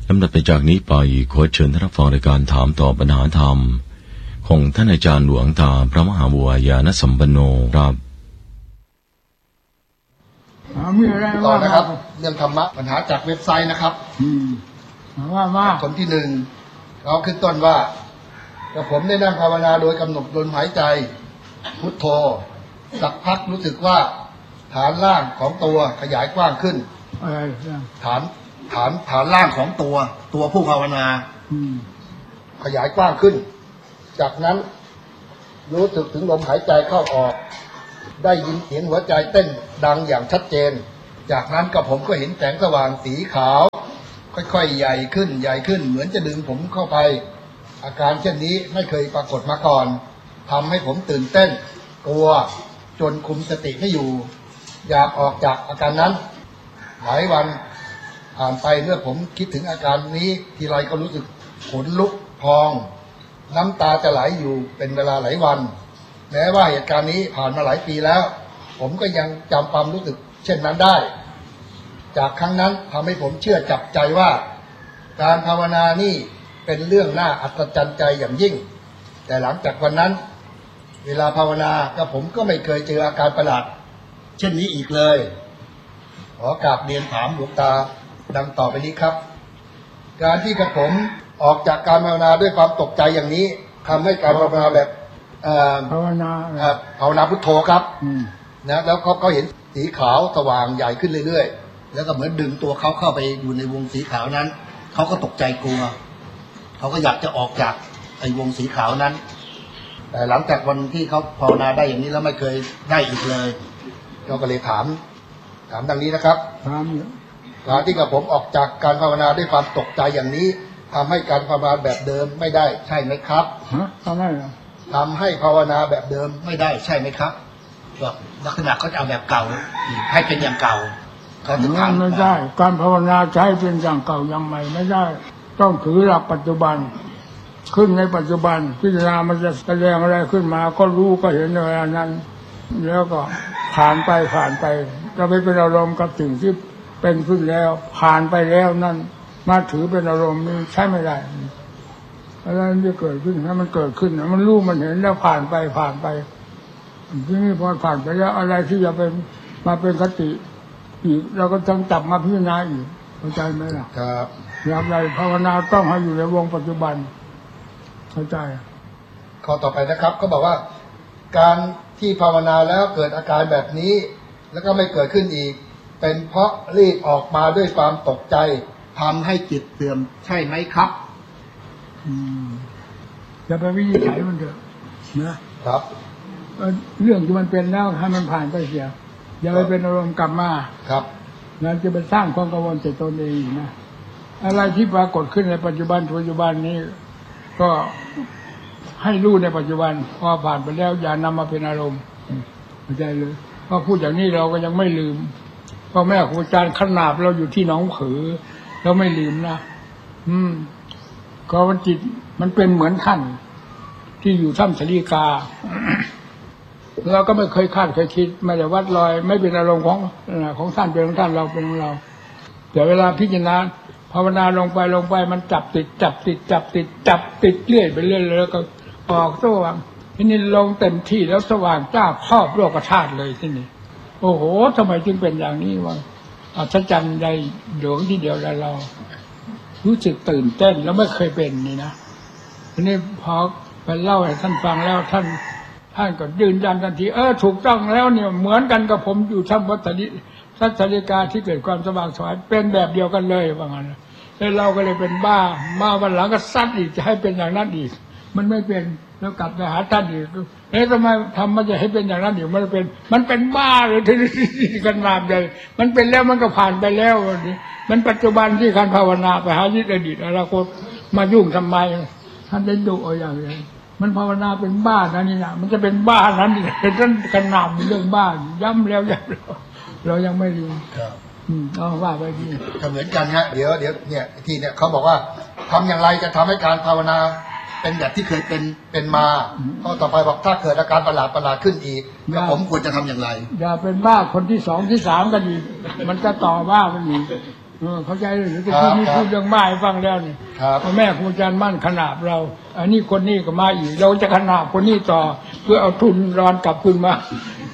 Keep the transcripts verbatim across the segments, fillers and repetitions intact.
ลำดับไปจากนี้ไปขอเชิญท่านรับฟังรายการถามตอบปัญหาธรรมของท่านอาจารย์หลวงตาพระมหาบัวยานสัมปันโนครับต่อนะครับเรื่องธรรมะปัญหาจากเว็บไซต์นะครับว่าว่าคนที่หนึ่งเราขึ้นต้นว่ากระผมได้นั่งภาวนาโดยกำหนดลมหายใจพุทโธสักพักรู้สึกว่าฐานล่างของตัวขยายกว้างขึ้นฐานฐานฐานล่างของตัวตัวผู้ภาวนาขยายกว้างขึ้นจากนั้นรู้สึกถึงลมหายใจเข้าออกได้ยินเสียงหัวใจเต้นดังอย่างชัดเจนจากนั้นกับผมก็เห็นแสงสว่างสีขาวค่อยๆใหญ่ขึ้นใหญ่ขึ้นเหมือนจะดึงผมเข้าไปอาการเช่นนี้ไม่เคยปรากฏมาก่อนทำให้ผมตื่นเต้นกลัวจนคุมสติไม่อยู่อยากออกจากอาการนั้นหลายวันผ่านไปเมื่อผมคิดถึงอาการนี้ทีไรก็รู้สึกขนลุกพองน้ำตาจะไหลอยู่เป็นเวลาหลายวันแม้ว่าเหตุการณ์นี้ผ่านมาหลายปีแล้วผมก็ยังจำความรู้สึกเช่นนั้นได้จากครั้งนั้นทำให้ผมเชื่อจับใจว่าการภาวนานี่เป็นเรื่องน่าอัศจรรย์ใจอย่างยิ่งแต่หลังจากวันนั้นเวลาภาวนากับผมก็ไม่เคยเจออาการประหลาดเช่นนี้อีกเลยขอกราบเรียนถามหลวงตาดังต่อไปนี้ครับการที่กับผมออกจากการภาวนาด้วยความตกใจอย่างนี้ทำให้การภาวนาแบบภาวนาภาวนาพุทโธครับนะแล้วเขาเขาเห็นสีขาวสว่างใหญ่ขึ้นเรื่อยๆแล้วก็เหมือนดึงตัวเขาเข้าไปอยู่ในวงสีขาวนั้นเขาก็ตกใจกลัวเขาก็อยากจะออกจากไอ้วงสีขาวนั้นแต่หลังจากวันที่เขาภาวนาได้อย่างนี้แล้วไม่เคยได้อีกเลยเราก็เลยถามถามดังนี้นะครับถามการที่กับผมออกจากการภาวนาด้วยความตกใจอย่างนี้ทำให้การภาวนาแบบเดิมไม่ได้ใช่ไหมครับฮะทำไมล่ะทำให้ภาวนาแบบเดิมไม่ได้ใช่ไหมครับก็ลักษณะเขาจะเอาแบบเก่าให้เป็นอย่างเก่าเขาจะทำไม่ได้การภาวนาใช้เป็นอย่างเก่าอย่างใหม่ไม่ได้ต้องถือหลักปัจจุบันขึ้นในปัจจุบันพิจารณามันจะแสดงอะไรขึ้นมาก็รู้ก็เห็นในเวลานั้นแล้วก็ผ่านไปผ่านไปจะไม่เป็นอารมณ์กับสิ่งที่เป็นขึ้นแล้วผ่านไปแล้วนั่นมาถือเป็นอารมณ์นี่ใช้ไม่ได้อะไรที่เกิดขึ้นให้มันเกิดขึ้นมันรู้มันเห็นแล้วผ่านไปผ่านไปที่นี่พอผ่านไปแล้วอะไรที่จะเป็นมาเป็นคติอีกเราก็ต้องจับมาพิจารณาอีกเข้าใจไหมล่ะครับอย่างไรภาวนาต้องให้อยู่ในวงปัจจุบันเข้าใจข้อต่อไปนะครับเขาบอกว่าการที่ภาวนาแล้วเกิดอาการแบบนี้แล้วก็ไม่เกิดขึ้นอีกเป็นเพราะรีบออกมาด้วยความตกใจทำให้จิตเสื่อมใช่ไหมครับอืมอย่าไปวินิจฉัยมันเถอะนะครับเรื่องที่มันเป็นแล้วให้มันผ่านไปเสียอย่าไปเป็นอารมณ์กลับมาครับนั่นจะไปสร้างความกังวลใจตนเองนะอะไรที่ปรากฏขึ้นในปัจจุบันปัจจุบันนี้ก็ให้รู้ในปัจจุบันพอผ่านไปแล้วอย่านำมาเป็นอารมณ์เข้าใจเลยพอพูดอย่างนี้เราก็ยังไม่ลืมพ่อแม่ครูอาจารย์ขนาบเราอยู่ที่หนองผือเราไม่ลืมนะอืมก็มันจิตมันเป็นเหมือนท่านที่อยู่ถ้ำสลีกาเราก็ไม่เคยคาดเคยคิดไม่ได้วัดลอยไม่เป็นอารมณ์ของของท่านเป็นของท่านเราเป็นของเราแต่เวลาพิจารณาภาวนาลงไปลงไปมันจับติดจับติดจับติดจับติดเรื่อยไปเรื่อยแล้วก็ออกสว่างทีนี้ลงเต็มที่แล้วสว่างจ้าครอบโลกธาตุเลยที่นี่โอ้โหทำไมจึงเป็นอย่างนี้วะอัศจรรย์ใดหลวงที่เดียวแล้วเรารู้สึกตื่นเต้นแล้วไม่เคยเป็นนี่นะทีนี้พอไปเล่าให้ท่านฟังแล้วท่านท่านก็ยืนยันทันทีเออถูกต้องแล้วเนี่ยเหมือนกันกับผมอยู่ถ้ำวัดนิทัศนิกาที่เกิดความสว่างไสวเป็นแบบเดียวกันเลยว่างั้นแล้วเราก็เลยเป็นบ้ามาวันหลังก็ซัดอีกจะให้เป็นอย่างนั้นอีกมันไม่เป็นแล้วกลับไปหาท่านอีกเอ๊ะทำไมทำมันจะให้เป็นอย่างนั้นอยู่มันเป็นมันเป็นบ้าเลยที่กันมาเลยมันเป็นแล้วมันก็ผ่านไปแล้วนี่มันปัจจุบันที่การภาวนาไปหายึดอดีตอนาคตมายุ่งทำไมท่านได้ดูเอาอย่างไรมันภาวนาเป็นบ้านะนี่นะมันจะเป็นบ้านั้นเป็นท่านกันนำเรื่องบ้าย้ำแล้วย้ำแล้วเรายังไม่รู้อืมเอาว่าไปดีก็เหมือนกันฮะเดี๋ยวเดี๋ยวเนี่ยที่เนี่ยเขาบอกว่าทำอย่างไรจะทำให้การภาวนาเป็นแบบที่เคยเป็นเป็นมาข้อต่อไปบอกถ้าเกิดอาการประหลาดประหลาดขึ้นอีกแล้วผมควรจะทำอย่างไรอย่าเป็นบ้าคนที่สองที่สามกันอีกมันจะต่อบ้ามันอีกเออเข้าใจเลยหรือที่นี่พูดเรื่องบ้าให้ฟังแล้วนี่แม่ครูอาจารย์มั่นขนาบเราอันนี้คนนี้ก็มาอีกเราจะขนาบคนนี้ต่อเพื่อเอาทุนร้อนกลับคืนมา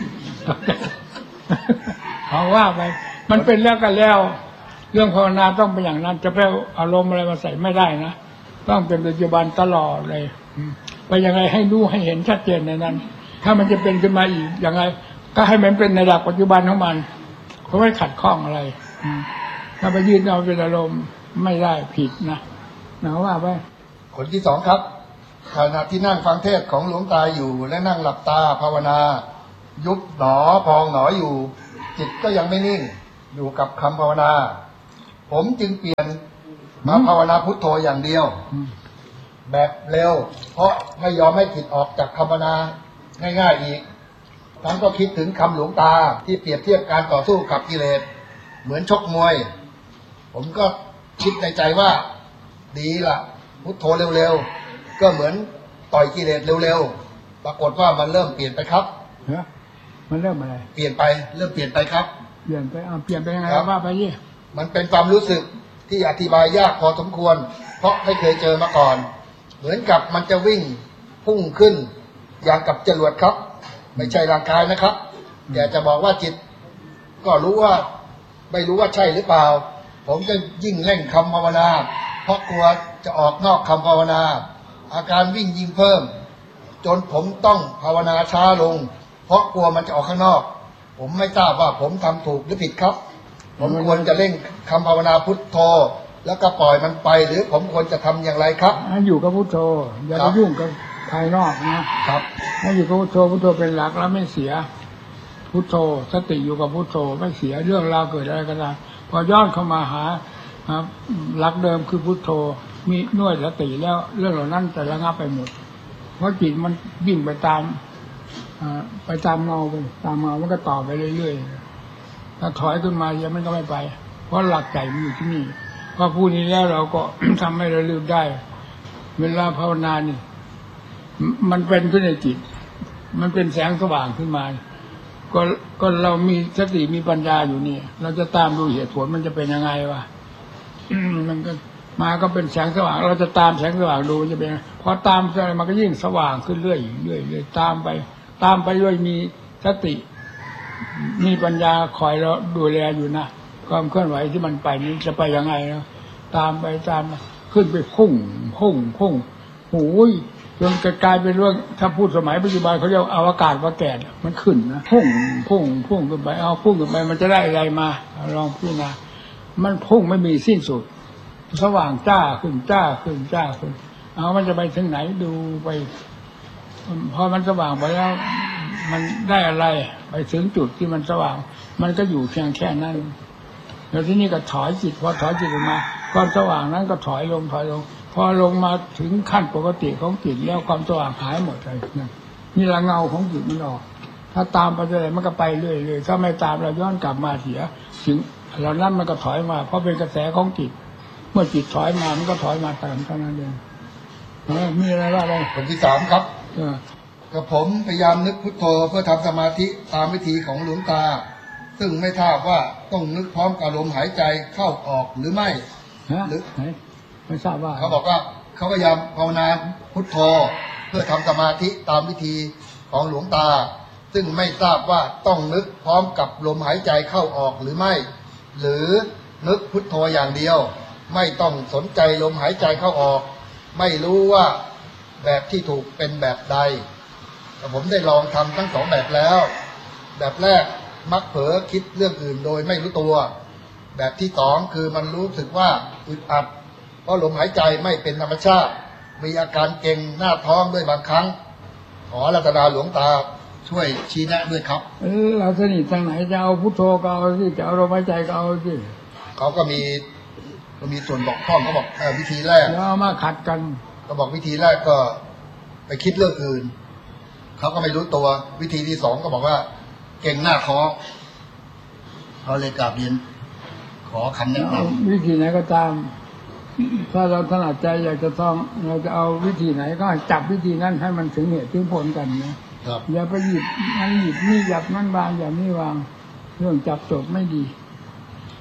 เอาว่าไปมันเป็นแล้วกันแล้วเรื่องภาวนาต้องเป็นอย่างนั้นจะไปอารมณ์อะไรมาใส่ไม่ได้นะต้องเป็นปัจจุบันตลอดเลยไปยังไงให้รู้ให้เห็นชัดเจนในนั้นถ้ามันจะเป็นขึ้นมาอีกยังไงก็ให้มันเป็นในหลักปัจจุบันของมันเขาไม่ขัดข้องอะไรถ้าไปยืนเอาเป็นอารมณ์ไม่ได้ผิดนะนะว่าไปคนที่สองครับขณะที่นั่งฟังเทศของหลวงตาอยู่และนั่งหลับตาภาวนายุบหนอพองหนออยู่จิตก็ยังไม่นิ่งอยู่กับคำภาวนาผมจึงเปลี่ยนมาภาวนาพุทโธอย่างเดียวแบบเร็วเพราะไม่ยอมให้จิตออกจากคำภาวนาง่ายๆอีกทั้งก็คิดถึงคำหลวงตาที่เปรียบเทียบการต่อสู้กับกิเลสเหมือนชกมวยผมก็คิดในใจว่าดีล่ะพุทโธเร็วๆก็เหมือนต่อยกิเลสเร็วๆปรากฏว่ามันเริ่มเปลี่ยนไปครับเฮ้ยมันเริ่มอะไรเปลี่ยนไปเริ่มเปลี่ยนไปครับเปลี่ยนไปอ่าเปลี่ยนไปยังไงว่าไปยี่มันเป็นความรู้สึกที่อธิบายยากพอสมควรเพราะไม่เคยเจอมาก่อนเหมือนกับมันจะวิ่งพุ่งขึ้นอย่างกับจรวดครับไม่ใช่ร่างกายนะครับแต่จะบอกว่าจิตก็รู้ว่าไม่รู้ว่าใช่หรือเปล่าผมจะยิ่งเร่งคำภาวนาเพราะกลัวจะออกนอกคำภาวนาอาการวิ่งยิ่งเพิ่มจนผมต้องภาวนาช้าลงเพราะกลัวมันจะออกข้างนอกผมไม่ทราบว่าผมทำถูกหรือผิดครับผมควรจะเร่งคำภาวนาพุทโธแล้วก็ปล่อยมันไปหรือผมควรจะทำอย่างไรครับอยู่กับพุทโธอย่าไปยุ่งกับภายนอกนะครับให้อยู่กับพุทโธพุทโธเป็นหลักแล้วไม่เสียพุทโธสติอยู่กับพุทโธไม่เสียเรื่องราวเกิดอะไรก็ตามพอย้อนเข้ามาหาครับหลักเดิมคือพุทโธมีหน่วยสติแล้วเรื่องเหล่านั้นจะระงับไปหมดเพราะจิตมันวิ่งไปตามไปตามเงาไปตามเงามันก็ต่อไปเรื่อยๆถ้าถอยขึ้นมายังไม่ก็ไม่ไปเพราะหลักใจมันอยู่ที่นี่พอพูดนี้แล้วเราก็ ทำให้เราลืมได้เวลาภาวนานี่มันเป็นขึ้นในจิตมันเป็นแสงสว่างขึ้นมาก็ก็เรามีสติมีปัญญาอยู่นี่เราจะตามดูเหตุผลมันจะเป็นยังไงวะมันก็มาก็เป็นแสงสว่างเราจะตามแสงสว่างดูจะเป็นพอตามไปมันก็ยิ่งสว่างขึ้นเรื่อยเรื่อยเรื่อยตามไปตามไปด้วยมีสติมีปัญญาคอยเราดูแลอยู่นะความเคลื่อนไหวที่มันไปนี้จะไปยังไงนะตามไปตามขึ้นไปพุ่งพุ่งพุ่งโอ้ยจนกลายเป็นเรื่องถ้าพูดสมัยปัจจุบันเขาเรียกอวกาศว่าแก่มันขึ้นนะพุ่งพุ่งพุ่งขึ้นไปเอาพุ่งขึ้นไปมันจะได้อะไรมาลองพิจารณามันพุ่งไม่มีสิ้นสุดสว่างจ้าขึ้นจ้าขึ้นจ้าขึ้นเอามันจะไปถึงไหนดูไปพอมันสว่างไปแล้วมันได้อะไรไปถึงจุดที่มันสว่างมันก็อยู่เพียงแค่นั้นแล้วที่นี่ก็ถอยจิตพอถอยจิตออกมาความสว่างนั้นก็ถอยลงถอยลงพอลงมาถึงขั้นปกติของจิตแล้วความสว่างหายหมดเลยนี่ละเงาของจิตมันออกถ้าตามไปเลยมันก็ไปเรื่อยๆถ้าไม่ตามเราย้อนกลับมาเสียถึงเรานั้นมันก็ถอยมาเพราะเป็นกระแสของจิตเมื่อจิตถอยมามันก็ถอยมาตามเท่านั้นเองมีอะไรบ้างไหมคนที่สามครับกับผมพยายามนึกพุทโธเพื่อทำสมาธิตามวิธีของหลวงตาซึ่งไม่ทราบว่าต้องนึกพร้อมกับลมหายใจเข้าออกหรือไม่หรือไม่ทราบว่าเขาบอกว่าเขาพยายามภาวนาพุทโธเพื่อทำสมาธิตามวิธีของหลวงตาซึ่งไม่ทราบว่าต้องนึกพร้อมกับลมหายใจเข้าออกหรือไม่หรือนึกพุทโธอย่างเดียวไม่ต้องสนใจลมหายใจเข้าออกไม่รู้ว่าแบบที่ถูกเป็นแบบใดแต่ผมได้ลองทำทั้งสองแบบแล้วแบบแรกมักเผลอคิดเรื่องอื่นโดยไม่รู้ตัวแบบที่สองคือมันรู้สึกว่าอึดอัดเพราะลมหายใจไม่เป็นธรรมชาติมีอาการเกร็งหน้าท้องด้วยบางครั้งขอรัตนาหลวงตาช่วยชี้แนะด้วยครับเออเราสนิททางไหนจะเอาพุทโธก็เอาสิจะเอาลมหายใจก็เอาสิเขาก็มีก็มีส่วนบอกท่องเขาบอกเออวิธีแรกแล้วมาขัดกันก็บอกวิธีแรกก็ไปคิดเรื่องอื่นเขาก็ไม่รู้ตัววิธีที่สองก็บอกว่าเก่งหน้าคอเขาเลยกราบเรียนขอคำแนะนำวิธีไหนก็ตามถ้าเราถนัดใจอยากจะท่องเราจะเอาวิธีไหนก็จับวิธีนั้นให้มันถึงเหตุถึงผลกันนะอย่าไปหยิบนั่นหยิบนี่หยับนั่นวางอย่านี่วางเรื่องจับจบไม่ดี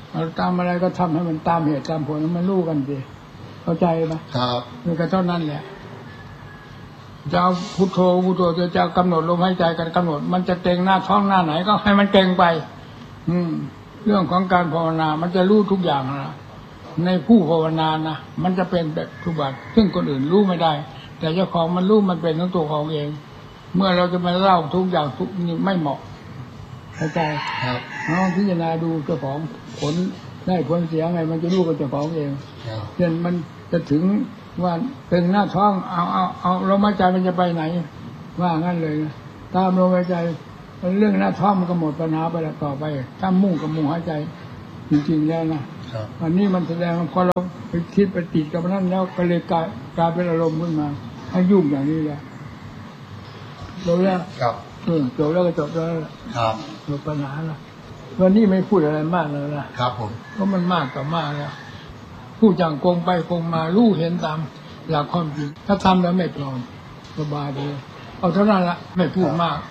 เราตามอะไรก็ทำให้มันตามเหตุตามผลมันรู้กันสิเข้าใจไหมครับมันก็เท่านั้นแหละจะเอาพุทโธพุทโธจะจะกำหนดลมหายใจกันกำหนดมันจะเก่งหน้าท้องหน้าไหนก็ให้มันเก่งไปอืมเรื่องของการภาวนามันจะรู้ทุกอย่างนะในผู้ภาวนานะมันจะเป็นแบบทุกแบบซึ่งคนอื่นรู้ไม่ได้แต่เจ้าของมันรู้มันเป็นของตัวของเองเมื่อเราจะมาเล่าทุกอย่างทุกนี่ไม่เหมาะเข้าใจครับน้องพิจารณาดูเจ้าของผลได้ผลเสียไงมันจะรู้กับเจ้าของเองเช่นมันจะถึงว่าเป็นหน้าท้องเอาเอาเอาลมหายใจมันจะไปไหนว่างั้นเลยนะตามลมหายใจเรื่องหน้าท้องมันก็หมดปัญหาไปแล้วต่อไปถ้ามุ่งกับมุ่งหายใจจริงๆแล้วนะอันนี้มันแสดงพอเราไปคิดไปติดกับนั่นแล้วก็เลยกลายกลายเป็นอารมณ์ขึ้นมาให้ยุ่งอย่างนี้แหละจบแล้วครับเออจบแล้วก็จบแล้วครับหมดปัญหาแล้ววันนี้ไม่พูดอะไรมากเลยนะครับผมเพราะมันมากกับมากแล้วพูดอย่างโกงไปโกงมารู้เห็นตามหลักความจริงถ้าทำแล้วไม่ปลอมสบายดีเอาเท่านั้นละไม่พูดมาก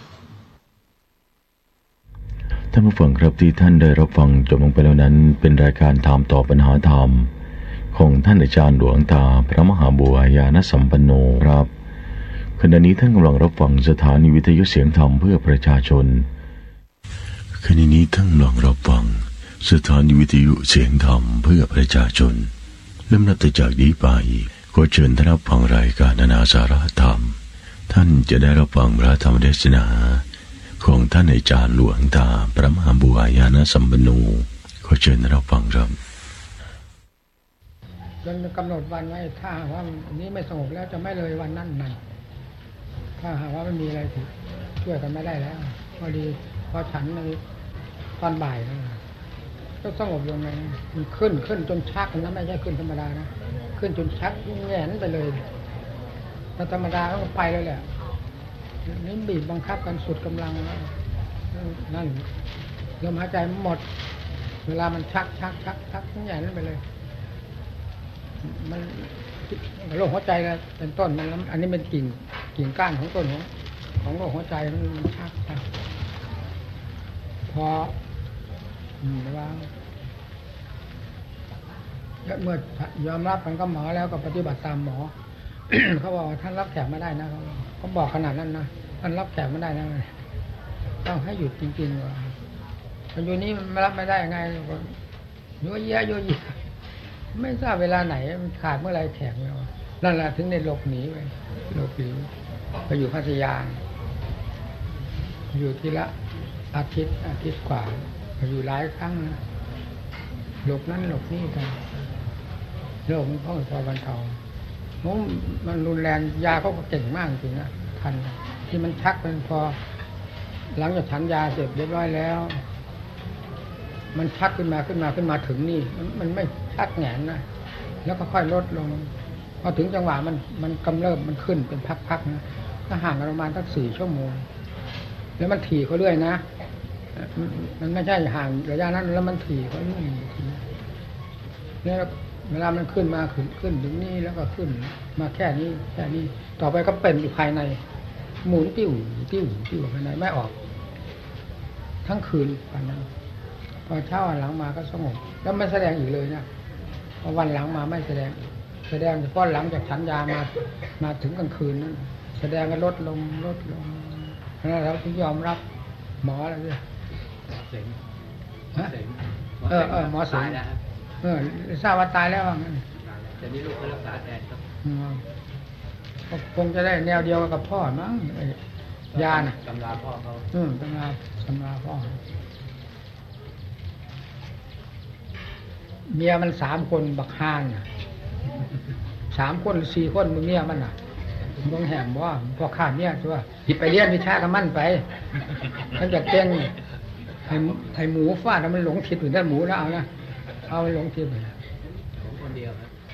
ท่านผู้ฟังครับที่ท่านได้รับฟังจบลงไปแล้วนั้นเป็นรายการถามตอบปัญหาธรรมของท่านอาจารย์หลวงตาพระมหาบัวยานสัมปันโนครับขณะนี้ท่านกำลังรับฟังสถานีวิทยุเสียงธรรมเพื่อประชาชนขณะนี้ท่านกำลังรับฟังสถานีวิทยุเสียงธรรมเพื่อประชาชนเริ่มนับจากนี้ไปขอเชิญท่านรับฟังรายการนานาสาระธรรมท่านจะได้รับฟังพระธรรมเทศนาของท่านอาจารย์หลวงตาพระมหาบัวยานสัมปันโนขอเชิญท่านรับฟังครับจนกำหนดวันไว้ถ้าว่าอันนี้ไม่สงบแล้วจะไม่เลยวันนั้นนั่นถ้าหากว่าไม่มีอะไรถึงช่วยกันไม่ได้แล้วพอดีพอฉันในตอนบ่ายนะก็สงบลงไงมันขึ้นขึ้นจนชักนะไม่ใช่ขึ้นธรรมดานะขึ้นจนชักแง่นไปเลยถ้าธรรมดาก็ไปเลยแหละนี่บีบบังคับกันสุดกำลังนั่นลมหายใจหมดเวลามันชักชักชักชักแง่นไปเลยมันโรคหัวใจนะเป็นต้นมันอันนี้เป็นกิ่งกิ่งก้านของต้นของของโรคหัวใจมันชักชักพอว่าเมื่อยอมรับมันก็หมอแล้วก็ปฏิบัติตามหมอ เขาบอกท่านรับแขกไม่ได้นะเขาเขาบอกขนาดนั้นนะท่านรับแขกไม่ได้นะต้องให้หยุดจริงๆว่ามันอยู่นี้มันรับไม่ได้ไงโยเยะโยเยะไม่ทราบเวลาไหนมันขาดเมื่อไรแขกไม่รู้นั่นแหละถึงได้หลบหนีไปหลบหนีไปอยู่พัทยาอยู่ทีละอาทิตย์อาทิตย์กว่าอยู่หลายครั้งนะหลบนั่นหลบนี่กันโรคมันพอพอบรรเทามันรุนแรงยาเขาก็เก่งมากจริงนะทันที่มันชักมันพอหลังจากฉันยาเสร็จเรียบร้อยแล้วมันชักขึ้นมาขึ้นมาขึ้นมาถึงนี่มันมันไม่ชักแหงนนะแล้วก็ค่อยลดลงพอถึงจังหวะมันมันกำเริบมันขึ้นเป็นพักๆนะถ้าห่างกันประมาณสักสี่ชั่วโมงแล้วมันถี่เขาเรื่อยนะมันไม่ใช่ห่างระยะนั้นแล้วมันถี่เขาเรื่อยเนี่ยเวลามันขึ้นมาขึ้นขึ้นถึงนี่แล้วก็ขึ้นมาแค่นี้แค่นี้ต่อไปก็เป็นอยู่ภายในหมุนติ้วติ้วติ้วภายในไม่ออกทั้งคืนวันนั้นพอเช้าวันหลังมาก็สงบแล้วไม่แสดงอีกเลยนะพอวันหลังมาไม่แสดงแสดงเฉพาะหลังจากฉันยามามาถึงกลางคืนนั้นแสดงก็ลดลงลดลงแล้วเราถึงยอมรับหมอแล้วเนี่ยเออเออหมอสายเออทราบว่าตายแล้วงั้นแต่นี่ลูกก็รักษาแทนครับคงจะได้แนวเดียวกับพ่อมั้งยาน่ะตำราพ่อเขาอืมตำราตำราพ่อเมียมันสามคนบักฮานน่ะสามคนสี่คนมึงเมียมันน่ะมึงแหมว่าพอข้าเมียตัวหยิบไปเลี้ยงวิชากับมันไปท่านจะเต้งให้ให้หมูฟาดแล้วมันหลงทิศอยู่ด้านหมูแล้วเอานะเอาไปหลงทิศคนเดียว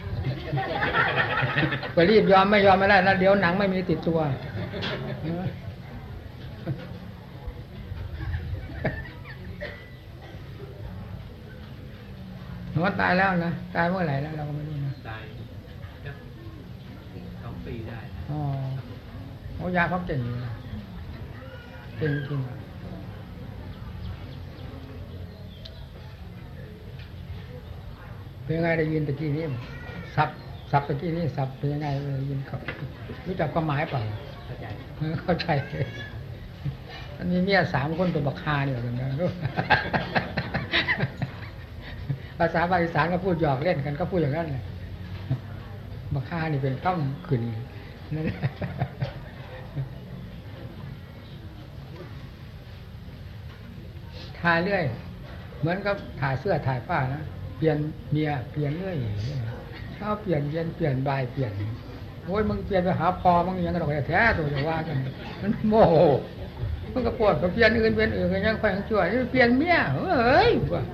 ไปรีบยอมไม่ยอมไม่ได้นะเดี๋ยวหนังไม่มีติดตัวหนูตายแล้วนะตายเมื่อไหร่แล้วเราก็ไม่รู้นะตายสองปีได้อ๋อโอ้ยาเขาเก่งอยู่นะเก่งจริงเป็นยังไงได้ยินตะกี้นี้สับสับตะกี้นี้สับเป็นยังไงได้ยินเขารู้จักความหมายเปล่าเข้าใจเข้าใจอันนี้เมียสามคนตัวบักฮาเนี่ยกันนะภาษาภาคอีสานก็พูดหยอกเล่นกันก็พูดอย่างนั้นเลยบักฮานี่เป็นข้ามขึ้นนั่นทาเรื่อยเหมือนกับถ่ายเสื้อถ่ายผ้านะเปลี่ยนเมียเปลี่ยนเรื่อยเช้าเปลี่ยนเย็นเปลี่ยนบ่ายเปลี่ยนโอ้ยมึงเปลี่ยนไปหาพอมึงยังกระโดดแท้ตัวจะว่ากันมันโมโหมึงก็ปวดก็เปลี่ยนอื่นเปลี่ยนอื่นก็ยังค่อยช่วยเปลี่ยนเมียเฮ้ยว่า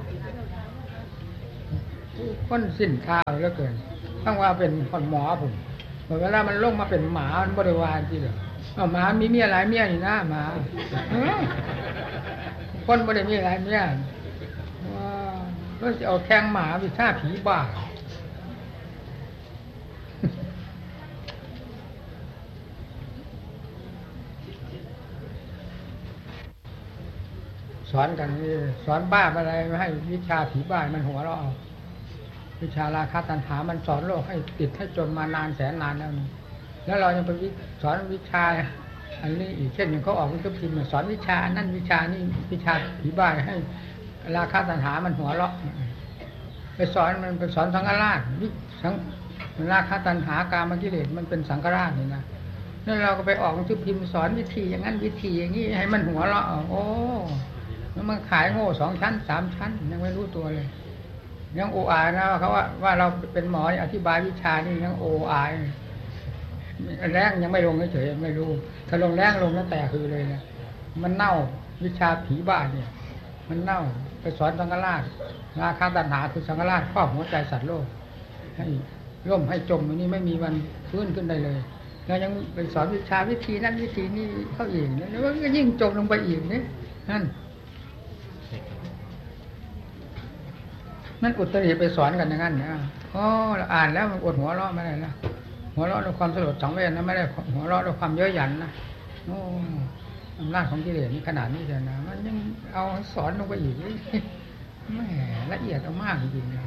คนสิ้นท่าแล้วเกินตั้งว่าเป็นคนหมอผมเวลามันลงมาเป็นหมามันบริวารที่เดียวหมามีเมียหลายเมียอยู่หน้าหมาคนบริมีหลายเมียว่าจะเอาแทงหมาวิชาผีบ้าสอนกันสอนบ้าอะไรไม่ให้วิชาผีบ้ามันหัวเราเอาวิชาราคะตัณหามันสอนโลกให้ติดให้จนมานานแสนนานแล้วแล้วเรายังไปสอนวิชาอันนี้อีกเช่นอย่างเขาออกวิชาพิมพ์สอนวิชานั่นวิชานี่วิชาผีบ้าให้ราคะตัณหามันหัวเราะไปสอนมันไปสอนสังฆราชสังราคะตัณหากามกิเลสมันเป็นสังฆราชนี่นะนั่นเราก็ไปออกวิชาพิมพ์สอนวิธีอย่างนั้นวิธีอย่างนี้ให้มันหัวเราะโอ้มันขายโง่สองชั้นสามชั้นยังไม่รู้ตัวเลยยังโออายนะว่าเขาว่าว่าเราเป็นหมออธิบายวิชานี่ยังโออายแรงยังไม่ลงเฉยๆไม่รู้ถ้าลงแรงลงแล้วแตกคือเลยนะมันเน่าวิชาผีบ้าเนี่ยมันเน่าไปสอนสังฆราชราคะตัณหาคือสังฆราชครอบหัวใจสัตว์โลกให้ร่มให้จมอันนี้ไม่มีวันฟื้นขึ้นได้เลยแล้วยังไปสอนวิชาวิธีนั้นวิธีนี้เข้าอีกแล้วมันก็ยิ่งจมลงไปอีกนี่นั่นนั่นอุตริไปสอนกันอย่างนั้นนะอ๋อเราอ่านแล้วมันอดหัวเราะไม่ได้นะหัวเราะด้วยความสลดสังเวชนะไม่ได้หัวเราะด้วยความเย้ยหยันนะโอ้อำนาจของกิเลสนี่ขนาดนี้เลยนะมันยังเอาสอนลงไปอีกแหมละเอียดเอามากจริงๆนะ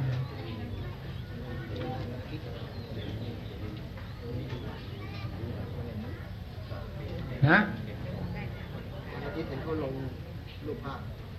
นะที่เป็นเขาลงรูปภาพ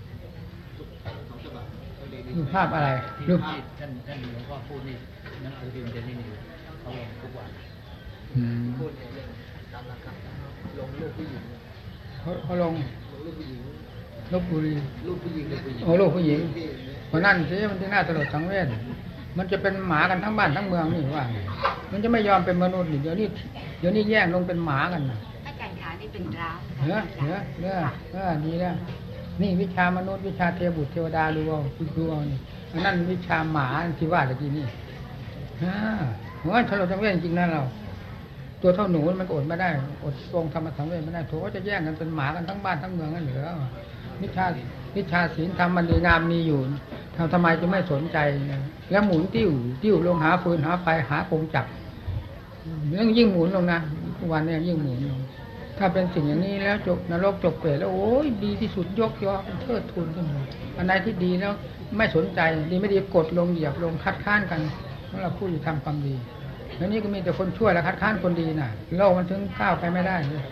รูปภาพอะไรรูปที่ท่านท่านหลวงพ่อพูดนี่หนังสือพิมพ์เดี๋ยวนี้เขาลงทุกวันพูดในเรื่องการรักษาลงรูปผู้หญิงเขาเขาลงรูปผู้หญิงรูปผู้หญิงรูปผู้หญิงโอ้รูปผู้หญิงเพราะนั่นสิมันที่น่าสลดสังเวชมันจะเป็นหมากันทั้งบ้านทั้งเมืองนี่ว่ามันจะไม่ยอมเป็นมนุษย์เดี๋ยวนี้เดี๋ยวนี้แย่งลงเป็นหมากันนะอาจารย์ขานี่เป็นร้าวเนื้อเนื้อเนื้อเนื้อดีแล้วนี่วิชามนุษย์วิชาเทวบุตรเทวดาดูเอาดูเอานี่อันนั้นวิชาหมาที่ว่าตะกี้นี่ฮะหัวฉลาดสังเวชจริงๆนะเราตัวเท่าหนูมันอดไม่ได้อดทรงธรรมสังเวชไม่ได้โถจะแย่งกันเป็นหมากันทั้งบ้านทั้งเมืองนั่นเหรอวิชาวิชาศีลธรรมมันดีงามมีอยู่ทำทำไมจะไม่สนใจแล้วหมุนติ้วติ้วลงหาฟืนหาไฟหาคงจับยังยิ่งหมุนลงนะทุกวันนี้ยิ่งหมุนลงถ้าเป็นสิ่งอย่างนี้แล้วจบนรกจบเปรตแล้วโอ้ยดีที่สุดยกยอเทิดทูนขึ้นมาอันใดที่ดีแล้วไม่สนใจดีไม่ดีกดลงเหยียบลงคัดค้านกันเมื่อเราพูดอยู่ทำความดีแล้วนี่ก็มีแต่คนช่วยและคัดค้านคนดีน่ะโลกมันถึงก้าวไปไม่ได้เลย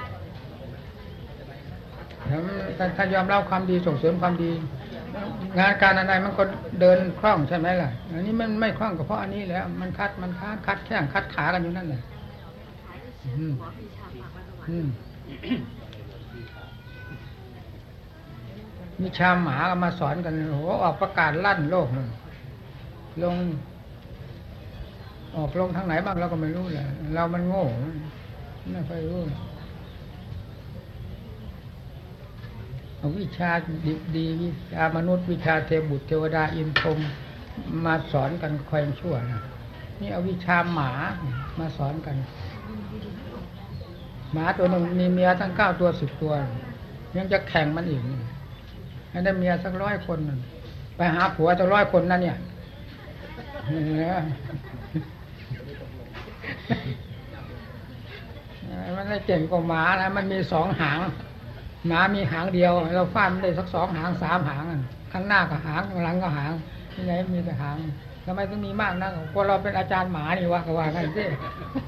ถ้ายอมรับความดีส่งเสริมความดีงานการอะไรมันก็เดินคล่องใช่ไหมล่ะอันนี้มันไม่คล่องก็เพราะอันนี้แล้วมันคัดมันคัดคัดแข้งคัดขากันอยู่นั่นแหละมีชาหมาก็มาสอนกันโอ้โหออกประกาศลั่นโลกเลยลงออกลงทางไหนบ้างเราก็ไม่รู้แหละเรามันโง่ไม่ค่อยรู้เอาวิชาดีดีวิชามนุษย์วิชาเทวบุตรเทวดาอินพรหมมาสอนกันคอยชั่วนะนี่เอาวิชาหมามาสอนกันหมาตัวหนึ่งมีเมียทั้งเก้าตัวสิบตัวยังจะแข่งมันอีกให้ได้เมียสักร้อยคนไปหาผัวจะร้อยคนนั่นเนี่ยมันได้เก่งกว่าหมานะมันมีสองหางหมามีหางเดียวเราฟาดได้สักสองหางสามหางข้างหน้าก็หางข้างหลังก็หางที่ไหนมีแต่หางทำไมถึงมีมากนักเพราะเราเป็นอาจารย์หมานี่วะก็ว่ากันสิ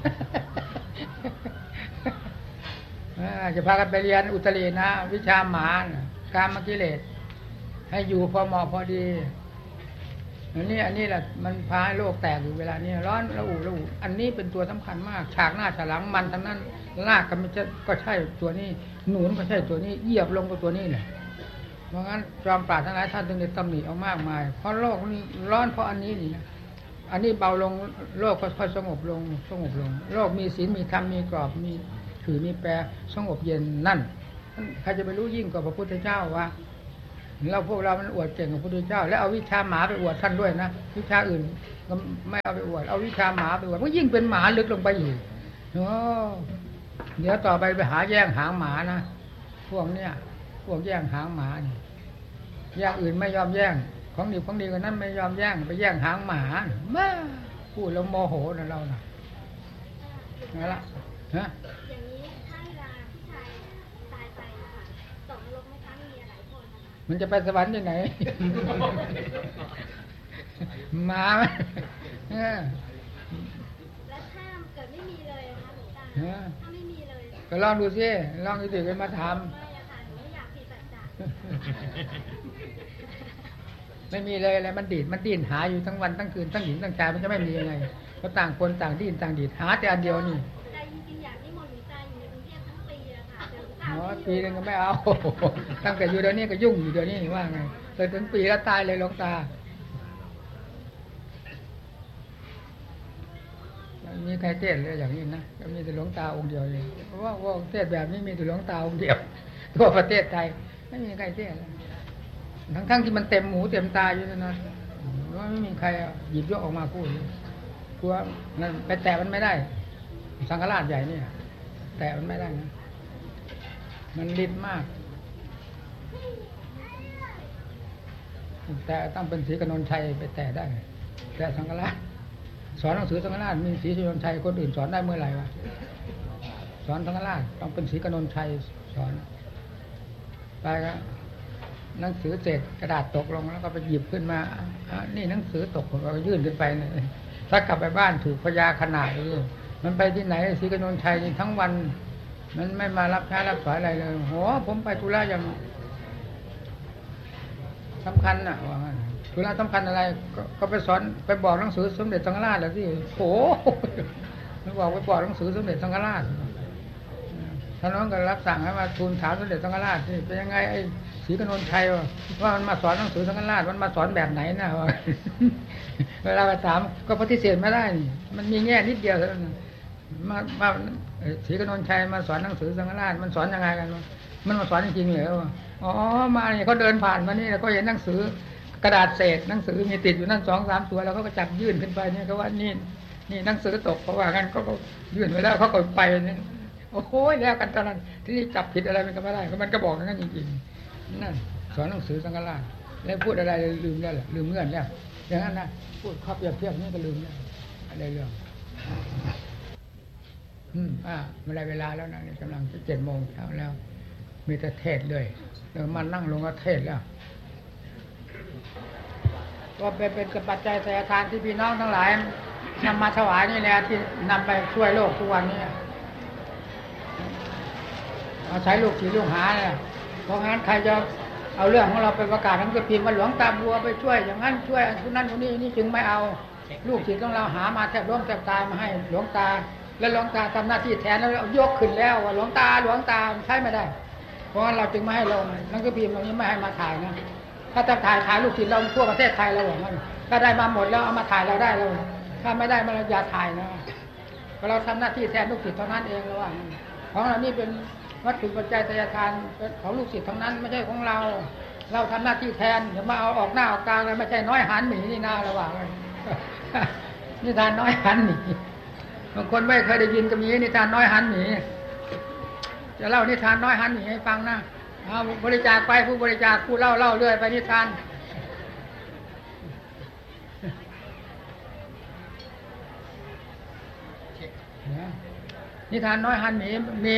จะพากันไปเรียนอุตรินะวิชาหมาการมกิเลสให้อยู่พอเหมาะพอดีอันนี้อันนี้แหละมันพาให้โลกแตกอยู่เวลานี้ร้อนระอุระอุอันนี้เป็นตัวสำคัญมากฉากหน้าฉากหลังมันทั้งนั้นลากกันไม่ใช่ก็ใช่ตัวนี้หนุนก็ใช่ตัวนี้เหยียบลงก็ตัวนี้แหละเพราะงั้นจอมปราชญ์ทั้งหลายท่านจึงได้ตำหนิเอามากมายเพราะโลกนี้ร้อนเพราะอันนี้นี่อันนี้เบาลงโลกค่อยๆสงบลงสงบลงโลกมีศีลมีธรรมมีกรอบมีถือมีแปรสงบเย็นนั่นใครจะไปรู้ยิ่งกว่าพระพุทธเจ้าวะเราพวกเรามันอวดเก่งกว่าพระพุทธเจ้าแล้วเอาวิชาหมาไปอวดท่านด้วยนะวิชาอื่นก็ไม่เอาไปอวดเอาวิชาหมาไปอวดมันยิ่งเป็นหมาลึกลงไปอีกโอ้เดี๋ยวต่อไปไปหาแย่งหางหมานะพวกเนี้ยพวกแย่งหางหมานี่อย่างอื่นไม่ยอมแย่งของดีของดีกว่านั้นไม่ยอมแย่งไปแย่งหางหมามาพูดแล้วโมโหนะเราน่ะนั่นละฮะอย่างนี้ถ้าเวลาผู้ชายตายไปนะคะตกนรกไหมคะมีหลายคนนะคะมันจะไปสวรรค์ที่ไหนหมาแล้วถ้าเกิดไม่มีเลยนะคะหลวงตาถ้าไม่มีเลยก็ลองดูสิลองดูสิกันมาทำไม่มีเลยอะไรมันดีดมันดิ้นหาอยู่ทั้งวันทั้งคืนทั้งหญิงทั้งชายมันจะไม่มียังไงเพราะต่างคนต่างดิ้นต่างดีดหาแต่อันเดียวนี่ใจจริงๆอยากที่มนต์หลวงตาอยู่ในกรุงเทพทั้งปีอะค่ะแต่หลวงตาอ๋อปีนึงก็ไม่เอาตั้งแต่อยู่เดี๋ยวนี้ก็ยุ่งอยู่เดี๋ยวนี้ว่าไงเลยถึงปีแล้วตายเลยหลวงตามีใครเทศเลยอย่างนี้นะก็มีแต่หลวงตาองค์เดียวเลยเพราะว่าว่าเทศแบบนี้มีแต่หลวงตาองค์เดียวทั่วประเทศไทยไม่มีใครเทศทั้งทั้งที่มันเต็มหูเต็มตาอยู่นั่นนะว่าไม่มีใครหยิบยกออกมาพูดกลัวนั่นไปแตะมันไม่ได้สังฆราชใหญ่นี่แตะมันไม่ได้นะมันฤทธิ์มากแต่ต้องเป็นศรีกนนชัยไปแตะได้แต่สังฆราชสอนหนังสือสังฆราชมีศรีกนนชัยคนอื่นสอนได้เมื่อไหร่วะสอนสังฆราชต้องเป็นศรีกนนชัยสอนไปก็หนังสือเศษกระดาษตกลงแล้วก็ไปหยิบขึ้นมานี่หนังสือตกผมก็ยื่นขึ้นไปเนี่ยถ้ากลับไปบ้านถูกพยาขนาดเลยมันไปที่ไหนศรีกนนชัยทั้งวันมันไม่มารับใช้รับสายอะไรเลยโหผมไปธุระอย่างสำคัญน่ะว่างั้นธุระสำคัญอะไรก็ไปสอนไปบอกหนังสือสมเด็จสังฆราชแล้วที่โหมันบอกไปบอกหนังสือสมเด็จสังฆราชท่านน้องก็รับสั่งให้มาทูลถามสมเด็จสังฆราชนี่เป็นยังไงไอ้ศรีกนนชัยว่ามันมาสอนหนังสือสังฆราชมันมาสอนแบบไหนนะเวลาไปถามก็ปฏิเสธไม่ได้มันมีแง่นิดเดียวเท่านั้นมามาศรีกนนชัยมาสอนหนังสือสังฆราชมันสอนยังไงกันมันมาสอนจริงๆเหรออ๋อมาเนี่ยเขาเดินผ่านมานี่แล้วก็เห็นหนังสือกระดาษเศษหนังสือมีติดอยู่นั่นสองสามตัวแล้วเขาก็จับยื่นขึ้นไปเนี่ยเขาว่านี่นี่หนังสือตกเพราะว่างั้นเขาก็ยื่นไว้แล้วเขาก็ไปเนี่ยโอ้โหแล้วกันตอนนั้นที่นี่จับผิดอะไรมันก็ไม่ได้มันก็บอกงั้นจริงๆนั่นสอนหนังสือสังฆราชแล้วพูดอะไรลืมแล้วหรอลืมเงื่อนแล้วอย่างนั้นนะพูดข้อเปรียบเทียบนี่ก็ลืมแล้วอะไรเรื่องอืมอ่าเวลาเวลาแล้วนะกำลังจะเจ็ดโมงเช้าแล้วมีแต่เทศเลยแล้วมันนั่งลงก็เทศแล้วก็เป็นเป็นปัจจัยทายทานที่พี่น้องทั้งหลายนำมาถวายนี่แหละที่นำไปช่วยโลกทุกวันนี้เอาใช้ลูกศิษย์ลูกหาเนี่ยเพราะงั้นใครจะเอาเรื่องของเราไปประกาศทั้งกระพิมพ์มาหลวงตาบัวไปช่วยอย่างนั้นช่วยคนนั้นคนนี้นี่จึงไม่เอาลูกศิษย์ของเราหามาแทบร่วงแทบตายมาให้หลวงตาแล้วหลวงตาทำหน้าที่แทนแล้วยกขึ้นแล้วว่าหลวงตาหลวงตาใช้ไม่ได้เพราะงั้นเราจึงไม่ให้ลงนั่นก็พิมพ์ตรงนี้ไม่ให้มาถ่ายนะถ้าจะถ่ายถ่ายลูกศิษย์เราทั่วประเทศไทยเราบอกมันถ้าได้มาหมดแล้วเอามาถ่ายเราได้เราถ้าไม่ได้มันอย่าถ่ายนะเพราะเราทำหน้าที่แทนลูกศิษย์เท่านั้นเองแล้วว่าของเรานี่เป็นวัตถุปัจจัยทายทานของลูกศิษย์ทั้งนั้นไม่ใช่ของเราเราทำหน้าที่แทนอย่ามาเอาออกหน้าออกตาเลยไม่ใช่น้อยหันหมีนี่นาระหว่างนิทานน้อยหันหมีบางคนไม่เคยได้ยินก็มีนิทานน้อยหันหมีจะเล่านิทานน้อยหันหมีให้ฟังนะเอาบริจาคไปผู้บริจาคผู้เล่าเล่าเรื่อยไปนิทานนิทานน้อยหันหมีมี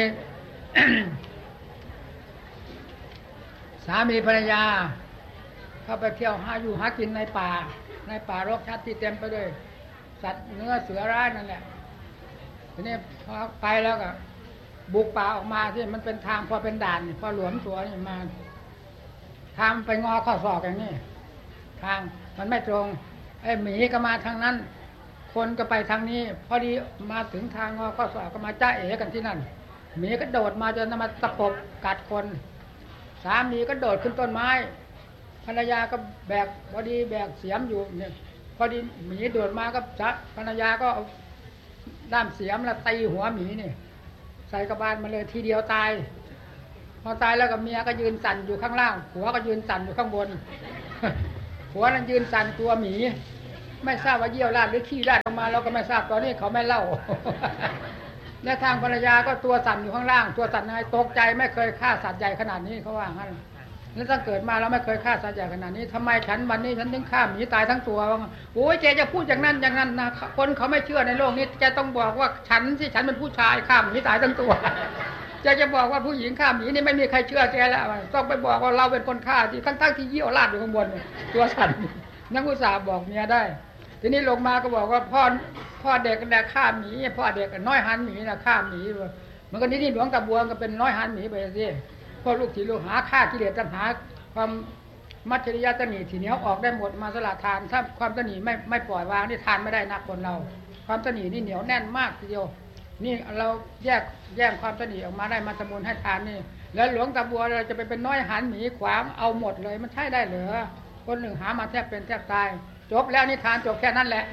สามีภรรยาเข้าไปเที่ยวหาอยู่หากินในป่าในในป่ารกชัดที่เต็มไปด้วยสัตว์เนื้อเสือร้ายนั่นแหละทีนี้พอไปแล้วก็บุกป่าออกมาที่มันเป็นทางพอเป็นด่านพอหลวมตัวนี่มาทางไปงอข้อศอกอย่างนี้ทางมันไม่ตรงไอ้หมีก็มาทางนั้นคนก็ไปทางนี้พอดีมาถึงทางงอข้อศอกก็มาจ้าเอ๋กันที่นั่นหมีก็โดดมาจนมาตะปบกัดคนสามีก็โดดขึ้นต้นไม้ภรรยาก็แบกพอดีแบกเสียมอยู่เนี่ยพอดีหมีโดดมาก็จับภรรยาก็เอาด้ามเสียมแล้วตีหัวหมีนี่ใส่กระบาลมาเลยทีเดียวตายพอตายแล้วก็เมียก็ยืนสั่นอยู่ข้างล่างผัวก็ยืนสั่นอยู่ข้างบนผัวนั้นยืนสั่นตัวหมีไม่ทราบว่าเยี่ยวราดหรือขี้ราดออกมาเราก็ไม่ทราบตอนนี้เขาไม่เล่าและทางภรรยาก็ตัวสั่นอยู่ข้างล่างตัวสั่นตกใจไม่เคยฆ่าสัตว์ใหญ่ขนาดนี้เขาว่างั้นแล้วถ้าเกิดมาแล้วไม่เคยฆ่าสัตว์ใหญ่ขนาดนี้ทำไมฉันวันนี้ฉันถึงฆ่าหมีตายทั้งตัวโอ้ยเจจะพูดอย่างนั้นอย่างนั้นนะคนเขาไม่เชื่อในโลกนี้แกต้องบอกว่าฉันที่ฉันเป็นผู้ชายฆ่าหมีตายทั้งตัวจะจะบอกว่าผู้หญิงฆ่าหมีนี่ไม่มีใครเชื่อแกแล้วต้องไปบอกว่าเราเป็นคนฆ่าที่ทั้งๆที่เยี่ยวราดอยู่ข้างบนตัวสั่นนักอุตสาห์บอกเมียได้ทีนี้ลงมาก็บอกว่าพ่อพ่อเด็กแดกฆ่าหมีพ่อเด็กน้อยหันหมีนะฆ่าหมีมันก็นี่นี่หลวงตาบัวก็เป็นน้อยหันหมีไปสิพ่อลูกศิษย์ลูกหาฆ่ากิเลสตัณหาความมัจฉริยะตนีทีเหนียวออกได้หมดมาสละทานถ้าความตนีไม่ไม่ปล่อยวางนี่ทานไม่ได้นักคนเราความตนีนี่เหนียวแน่นมากทีเดียวนี่เราแยกแยกความตนีออกมาได้มาสมุนให้ทานนี่แล้วหลวงตาบัวเราจะไปเป็นน้อยหันหมีขวางเอาหมดเลยมันใช่ได้เหรอคนหนึ่งหามาแทบเป็นแทบตายจบแล้วนิทานจบแค่นั้นแหละ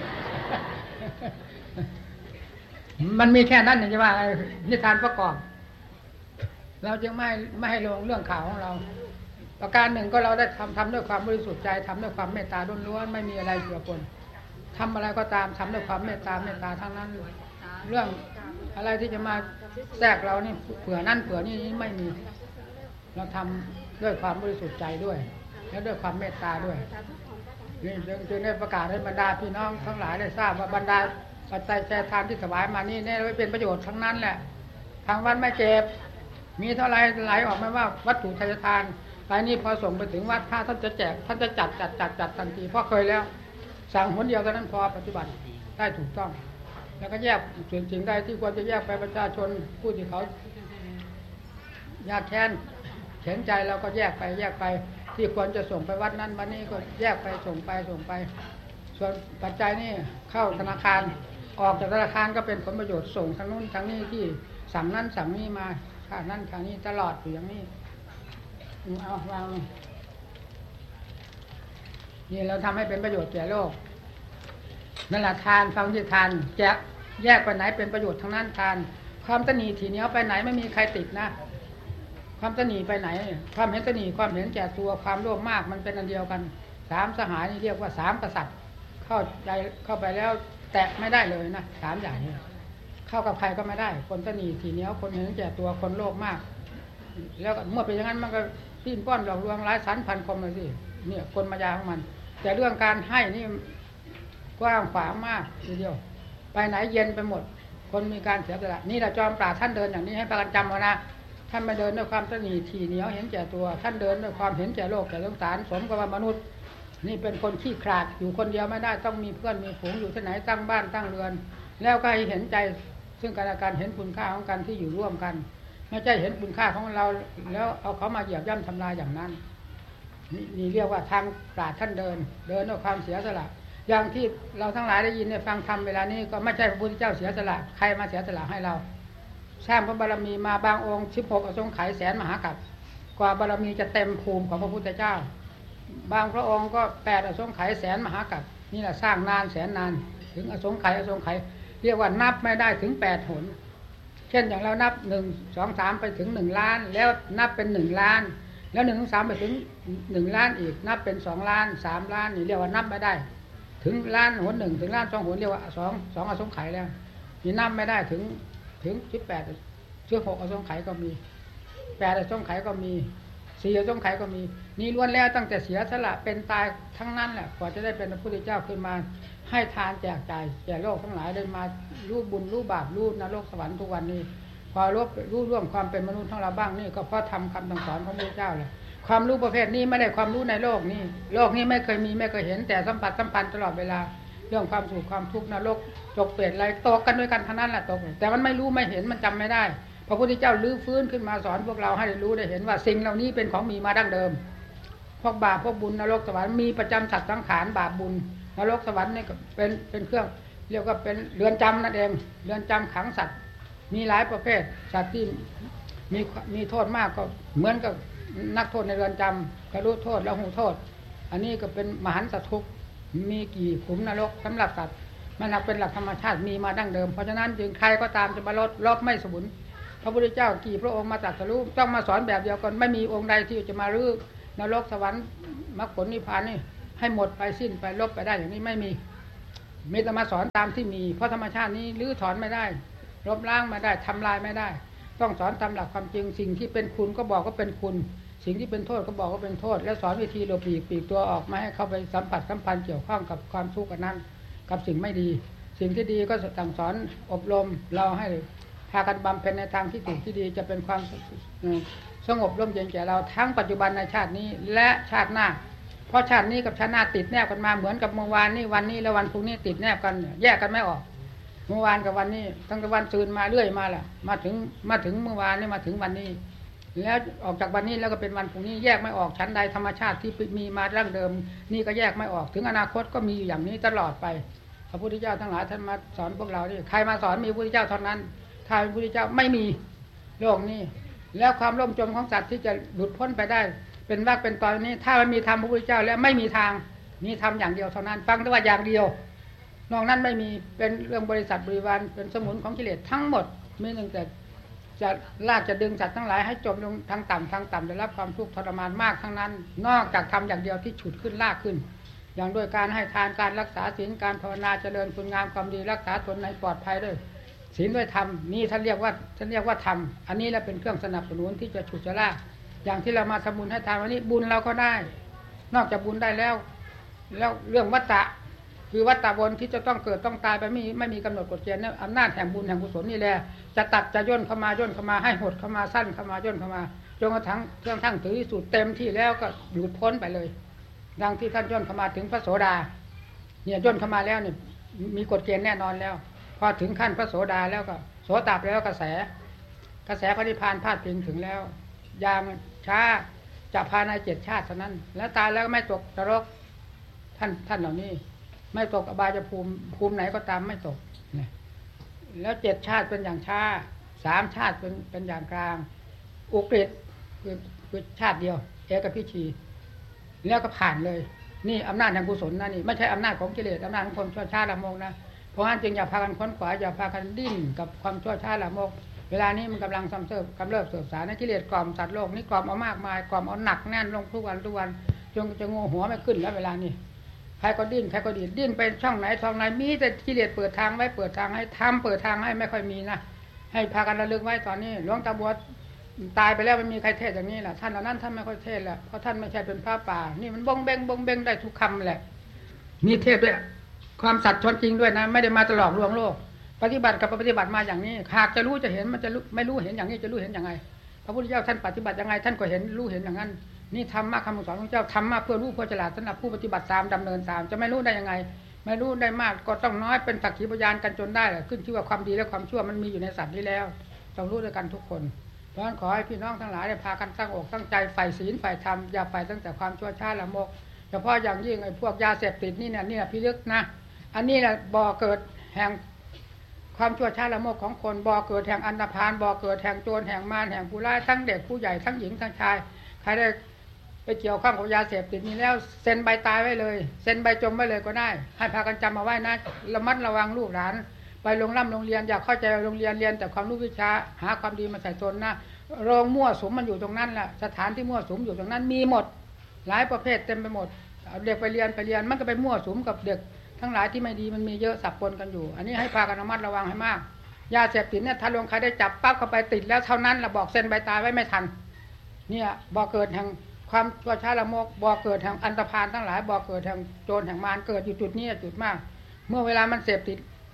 มันมีแค่นั้นใช่ไหมนิทานประกอบเราจึงไม่ไม่ให้ลงเรื่องข่าวของเราประการหนึ่งก็เราได้ทำทำด้วยความบริสุทธิ์ใจทำด้วยความเมตตาล้วนๆไม่มีอะไรเกี่ยวปนทำอะไรก็ตามทำด้วยความเมตตาเมตตาทั้งนั้นเรื่องอะไรที่จะมาแทรกเรานี่เผื่อนั่นเผื่อนี่ไม่มีเราทำด้วยความบริสุทธิ์ใจด้วยและด้วยความเมตตาด้วยนี่จึงได้ประกาศให้บรรดาพี่น้องทั้งหลายได้ทราบว่าบรรดาปัจจัยแจกทานที่ถวายมานี่เนี่ยเป็นประโยชน์ทั้งนั้นแหละทางวัดไม่เจ็บมีเท่าไรไหลออกมาว่าวัตถุทายทานไปนี่พอส่งไปถึงวัดถ้าท่านจะแจกท่านจะจัดจัดจัดจัดทันทีเพราะเคยแล้วสั่งหนเดียวเท่านั้นพอปฏิบัติได้ถูกต้องแล้วก็แยกส่วนสิ่งใดที่ควรจะแยกไปประชาชนผู้ที่เขายากแค้นเข็นใจเราก็แยกไปแยกไปที่ควรจะส่งไปวัดนั้นวันนี้ก็แยกไปส่งไปส่งไปส่วนปัจจัยนี่เข้าธนาคารออกจากธนาคารก็เป็นผลประโยชน์ส่งทางนู้นทางนี้ที่สั่งนั้นสั่งนี้มาค่านั้นค่านี้ตลอดอยู่อย่างนี้เอาวางนี่เราทำให้เป็นประโยชน์แก่โลกนั่นแหละทานฟังที่ทานแยกแยกไปไหนเป็นประโยชน์ทั้งนั้นทานความตนีทีเหนียวไปไหนไม่มีใครติดนะความตนีไปไหนความเห็นตนีความเห็นแก่ตัวความโลภมากมันเป็นอันเดียวกันสามสหายนี่เรียกว่าสามกษัตริย์เข้าใจเข้าไปแล้วแตะไม่ได้เลยนะสามอย่างนี้เข้ากับใครก็ไม่ได้คนตนีทีเหนียวคนเห็นแก่ตัวคนโลภมากแล้วเมื่อเป็นอย่างนั้นมันก็ปิ้นป้อนหลอกลวงร้ายสันพันคมเลยสิเนี่ยคนมายาของมันแต่เรื่องการให้นี่กว้างขวางมากทีเดียวไปไหนเย็นไปหมดคนมีการเสียสละนี่แหละจอมปราบท่านเดินอย่างนี้ให้ประกันจำไว้นะท่านไม่เดินด้วยความตนีทีเหนียวเห็นแก่ตัวท่านเดินด้วยความเห็นแก่โลกแก่สงสารสมกับว่ามนุษย์นี่เป็นคนขี้ขลาดอยู่คนเดียวไม่ได้ต้องมีเพื่อนมีฝูงอยู่ที่ไหนตั้งบ้านตั้งเรือนแล้วก็ให้เห็นใจซึ่งกันและกันเห็นคุณค่าของกันที่อยู่ร่วมกันไม่ใช่เห็นคุณค่าของเราแล้วเอาเขามาเหยียบย่ำทำลายอย่างนั้นนี่เรียกว่าทางปราชญ์ท่านเดินเดินด้วยความเสียสละอย่างที่เราทั้งหลายได้ยินได้ฟังธรรมเวลานี้ก็ไม่ใช่พระพุทธเจ้าเสียสละใครมาเสียสละให้เราสร้างพระบารมีมาบางองค์สิบหกอสงไขยแสนมหากาพย์กว่าบารมีจะเต็มภูมิของพระพุทธเจ้าบางพระองค์ก็แปดอสงไขยแสนมหากาพย์นี่แหละสร้างนานแสนนานถึงอสงไขยอสงไขยเรียกว่านับไม่ได้ถึงแปดหนเช่นอย่างเรานับหนึ่งสองสามไปถึงหนึ่งล้านแล้วนับเป็นหนึ่งล้านแล้วหนึ่งสามไปถึงหนึ่งล้านอีกนับเป็นสองล้านสามล้านนี่เรียกว่านับไม่ได้ถึงล้านหนหนึ่งถึงล้านสองหนเรียกว่าสองสองอสงไขยแล้วนี่นับไม่ได้ถึงถึงสิบแปดเชื่อหกอสงไขยก็มีแปดอสงไขยก็มีสี่อสงไขยก็มีนี่ล้วนแล้วตั้งแต่เสียสละเป็นตายทั้งนั้นแหละกว่าจะได้เป็นพระพุทธเจ้าขึ้นมาให้ทานแจกจ่ายแก่โลกทั้งหลายได้มารู้บุญรู้บาปรู้นรกสวรรค์ทุกวันนี้พอรู้รู้ร่วมความเป็นมนุษย์ของเราบ้างนี่ก็เพราะทำคำสั่งสอนของพระพุทธเจ้าแหละความรู้ประเภทนี้ไม่ได้ความรู้ในโลกนี้โลกนี้ไม่เคยมีไม่เคยเห็นแต่สัมผัสสัมพันธ์ตลอดเวลาเรื่องความสุขความทุกข์นรกจกเปรตอะไรตกกันด้วยกันทั้งนั้นแหละตกแต่มันไม่รู้ไม่เห็นมันจำไม่ได้พระพุทธเจ้าลื้อฟื้นขึ้นมาสอนพวกเราให้ได้รู้ได้เห็นว่าสิ่งเหล่านี้เป็นของมีมาดั้งเดิมพวกบาปพวกบุญนรกสวรรค์มีประจำสัตว์สังขารบาปบุญนรกสวรรค์นี่ก็เป็นเป็นเครื่องเรียกว่าเป็นเรือนจำนั่นเองเรือนจำขังสัตว์มีหลายประเภทสัตว์ที่มีมีโทษมากก็เหมือนกับนักโทษในเรือนจำก็รู้โทษแล้วหูโทษอันนี้ก็เป็นมหันตทุกข์มีกี่ขุมนรกสำหรับสัตว์มันเป็นหลักธรรมชาติมีมาดั้งเดิมเพราะฉะนั้นจึงใครก็ตามจะมาลดลบไม่สมุนพระพุทธเจ้ากี่พระองค์มาตรัสรู้ต้องมาสอนแบบเดียวกันไม่มีองค์ใดที่จะมารื้อนรกสวรรค์มรรคผลนิพพานนี่ให้หมดไปสิ้นไปลบไปได้อย่างนี้ไม่มีมีแต่มาสอนตามที่มีเพราะธรรมชาตินี้รื้อถอนไม่ได้ลบล้างไม่ได้ทำลายไม่ได้ต้องสอนตามหลักความจริงสิ่งที่เป็นคุณก็บอกก็เป็นคุณสิ่งที่เป็นโทษก็บอกว่าเป็นโทษและสอนวิธีหลบหลีกปีกตัวออกไม่ให้เข้าไปสัมผัสสัมพันธ์เกี่ยวข้องกับความทุกข์กันนั้นกับสิ่งไม่ดีสิ่งที่ดีก็สั่งสอนอบรมเราให้พากันบำเพ็ญในทางที่ถูกที่ดีจะเป็นความสงบร่มเย็นแก่เราทั้งปัจจุบันในชาตินี้และชาติหน้าเพราะชาตินี้กับชาติหน้าติดแนบกันมาเหมือนกับเมื่อวานนี้วันนี้และวันพรุ่งนี้ติดแนบกันแยกกันไม่ออกเมื่อวานกับวันนี้ตั้งแต่วันซืนมาเรื่อยมาแหละมาถึงมาถึงเมื่อวานนี่มาถึงวันนี้แล้วออกจากวันนี้แล้วก็เป็นวันพรุ่งนี้แยกไม่ออกชั้นใดธรรมชาติที่มีมาดั้งเดิมนี่ก็แยกไม่ออกถึงอนาคตก็มีอยู่อย่างนี้ตลอดไปพระพุทธเจ้าทั้งหลายท่านมาสอนพวกเรานี่ใครมาสอนมีพระพุทธเจ้าเท่านั้นถ้าพระพุทธเจ้าไม่มีโลกนี้แล้วความล่มจมของสัตว์ที่จะหลุดพ้นไปได้เป็นว่าเป็นตอนนี้ถ้ามันมีธรรมพระพุทธเจ้าแล้วไม่มีทางมีธรรมอย่างเดียวเท่านั้นฟังแต่ว่าอย่างเดียวนอกนั้นไม่มีเป็นเรื่องบริษัทบริวารเป็นสมุนของกิเลสทั้งหมดมีหนึ่งแต่จะลากจะดึงสัตว์ทั้งหลายให้จมลงทางต่ำทางต่ำได้รับความทุกข์ทรมานมากทั้งนั้นนอกจากทำอย่างเดียวที่ฉุดขึ้นลากขึ้นอย่างด้วยการให้ทานการรักษาศีลการภาวนาเจริญคุณงามความดีรักษาตนในปลอดภัยด้วยศีลด้วยธรรมนี่ท่านเรียกว่าท่านเรียกว่าธรรมอันนี้แหละเป็นเครื่องสนับสนุนที่จะฉุดจะลากอย่างที่เรามาทำบุญให้ทานวันนี้บุญเราก็ได้นอกจากบุญได้แล้วแล้วเรื่องวัฏฏะคือวัฏฏะวนที่จะต้องเกิดต้องตายไปไม่ไม่มีกำหนดกฎเกณฑ์เนี่ยอำนาจแห่งบุญแห่งกุศลนี่แหละจะตัดจะย่นเข้ามาย่นเข้ามาให้หดเข้ามาสั้นเข้ามาย่นเข้ามาจนกระทั่งเครื่องทั้งถือที่สุดเต็มที่แล้วก็หลุดพ้นไปเลยดังที่ท่านย่นเข้ามาถึงพระโสดาเนี่ยย่นเข้ามาแล้วเนี่ยมีกฎเกณฑ์แน่นอนแล้วพอถึงขั้นพระโสดาแล้วก็โสตาแล้วกระแสกระแสพระนิพพานพาดพิงถึงแล้วยามช้าจะภายในเจ็ดชาติเท่านั้นแล้วตายแล้วไม่ตกนรกท่านท่านเหล่านี้ไม่ตกอบายภูมิภูมิไหนก็ตามไม่ตกเนี่ยแล้วเจ็ดชาติเป็นอย่างช้าสามชาติเป็นเป็นอย่างกลางอุกฤษคือคือชาติเดียวเอกพิชีแล้วก็ผ่านเลยนี่อำนาจแห่งกุศลนะนี่ไม่ใช่อำนาจของกิเลสอำนาจของความชั่วช้าละโมกนะเพราะฉะนั้นจึงอย่าพากันค้นขวายอย่าพากันดิ้นกับความชั่วช้าละโมกเวลานี้มันกำลังซ้ำเติมกำเริบเสื่อมสารในกิเลสกล่อมสัตว์โลกนี่กล่อมเอามากมายกล่อมเอาหนักแน่นลงทุกวันทุกวันจนจะงูหัวไม่ขึ้นแล้วเวลานี้ใครก็ดิ้นใครก็ดิ้นดิ้นไปช่องไหนช่องไหนมีแต่กิเลสเปิดทางไว้เปิดทางให้ทำเปิดทางให้ไม่ค่อยมีนะให้พากันระลึกไว้ตอนนี้หลวงตาบัวตายไปแล้วไม่มีใครเทศอย่างนี้แหละท่านเหล่านั้นท่านไม่ค่อยเทศแหละเพราะท่านไม่ใช่เป็นพระป่านี่มันบงเบงบงเบงได้ทุกคำแหละมีเทศด้วยความสัตย์ชนจริงด้วยนะไม่ได้มาตลอดลวงโลกปฏิบัติกับปฏิบัติมาอย่างนี้หากจะรู้จะเห็นมันจะไม่รู้เห็นอย่างนี้จะรู้เห็นอย่างไรพระพุทธเจ้าท่านปฏิบัติยังไงท่านก็เห็นรู้เห็นอย่างนั้นนี่ธรรมะคำสอนของเจ้าธรรมะเพื่อรู้เพื่อฉลาดสำหรับผู้ปฏิบัติตามดำเนินตามจะไม่รู้ได้ยังไงไม่รู้ได้มากก็ต้องน้อยเป็นสักขีพยานกันจนได้ขึ้นชื่อว่าความดีและความชั่วมันมีอยู่ในสัตว์นี้แล้วต้องรู้ด้วยกันทุกคนเพราะฉะนั้นขอให้พี่น้องทั้งหลายได้พากันตั้งอกตั้งใจใฝ่ศีลใฝ่ธรรมอย่าใฝ่ตั้งแต่ความชั่วช้าละโมกเฉพาะอย่างยิ่งไอ้พวกยาเสพติดนี่เนี่ยนี่พิลึกนะอันนี้แหละบ่อเกิดแห่งความชั่วช้าละโมกของคนบ่อเกิดแห่งอันธพาลบ่อเกิดแห่งโจรแห่งมารแห่งผู้ร้ายทั้งเด็กผู้ใหญ่ทั้งหญิงทั้งชายใครได้ไปเกี่ยวข้องกับยาเสพติดนี้แล้วเซ็นใบตายไว้เลยเซ็นใบจมไว้เลยก็ได้ให้พากันจำเอาไว้นะระมัดระวังลูกหลานไปโรงร่ำโรงเรียนอย่าเข้าใจโรงเรียนเรียนแต่ความรู้วิชาหาความดีมาใส่ตนนะโรงมั่วสุมมันอยู่ตรงนั้นแหละสถานที่มั่วสุมอยู่ตรงนั้นมีหมดหลายประเภทเต็มไปหมดเด็กไปเรียนไปเรียนมันก็ไปมั่วสุมกับเด็กทั้งหลายที่ไม่ดีมันมีเยอะสับปนกันอยู่อันนี้ให้พากันระมัดระวังให้มากยาเสพติดเนี่ยถ้าลงใครได้จับปั๊บเข้าไปติดแล้วเท่านั้นละบอกเซ็นใบตายไว้ไม่ทันเนี่ยบ่อเกิดแห่งความชั่วช้าละโมกบ่อเกิดแห่งอันธพาลทั้งหลายบ่อเกิดแห่งโจรแห่งมารเกิดอยู่จุดนี้จุดมากเมื่อเวลามันเสพติด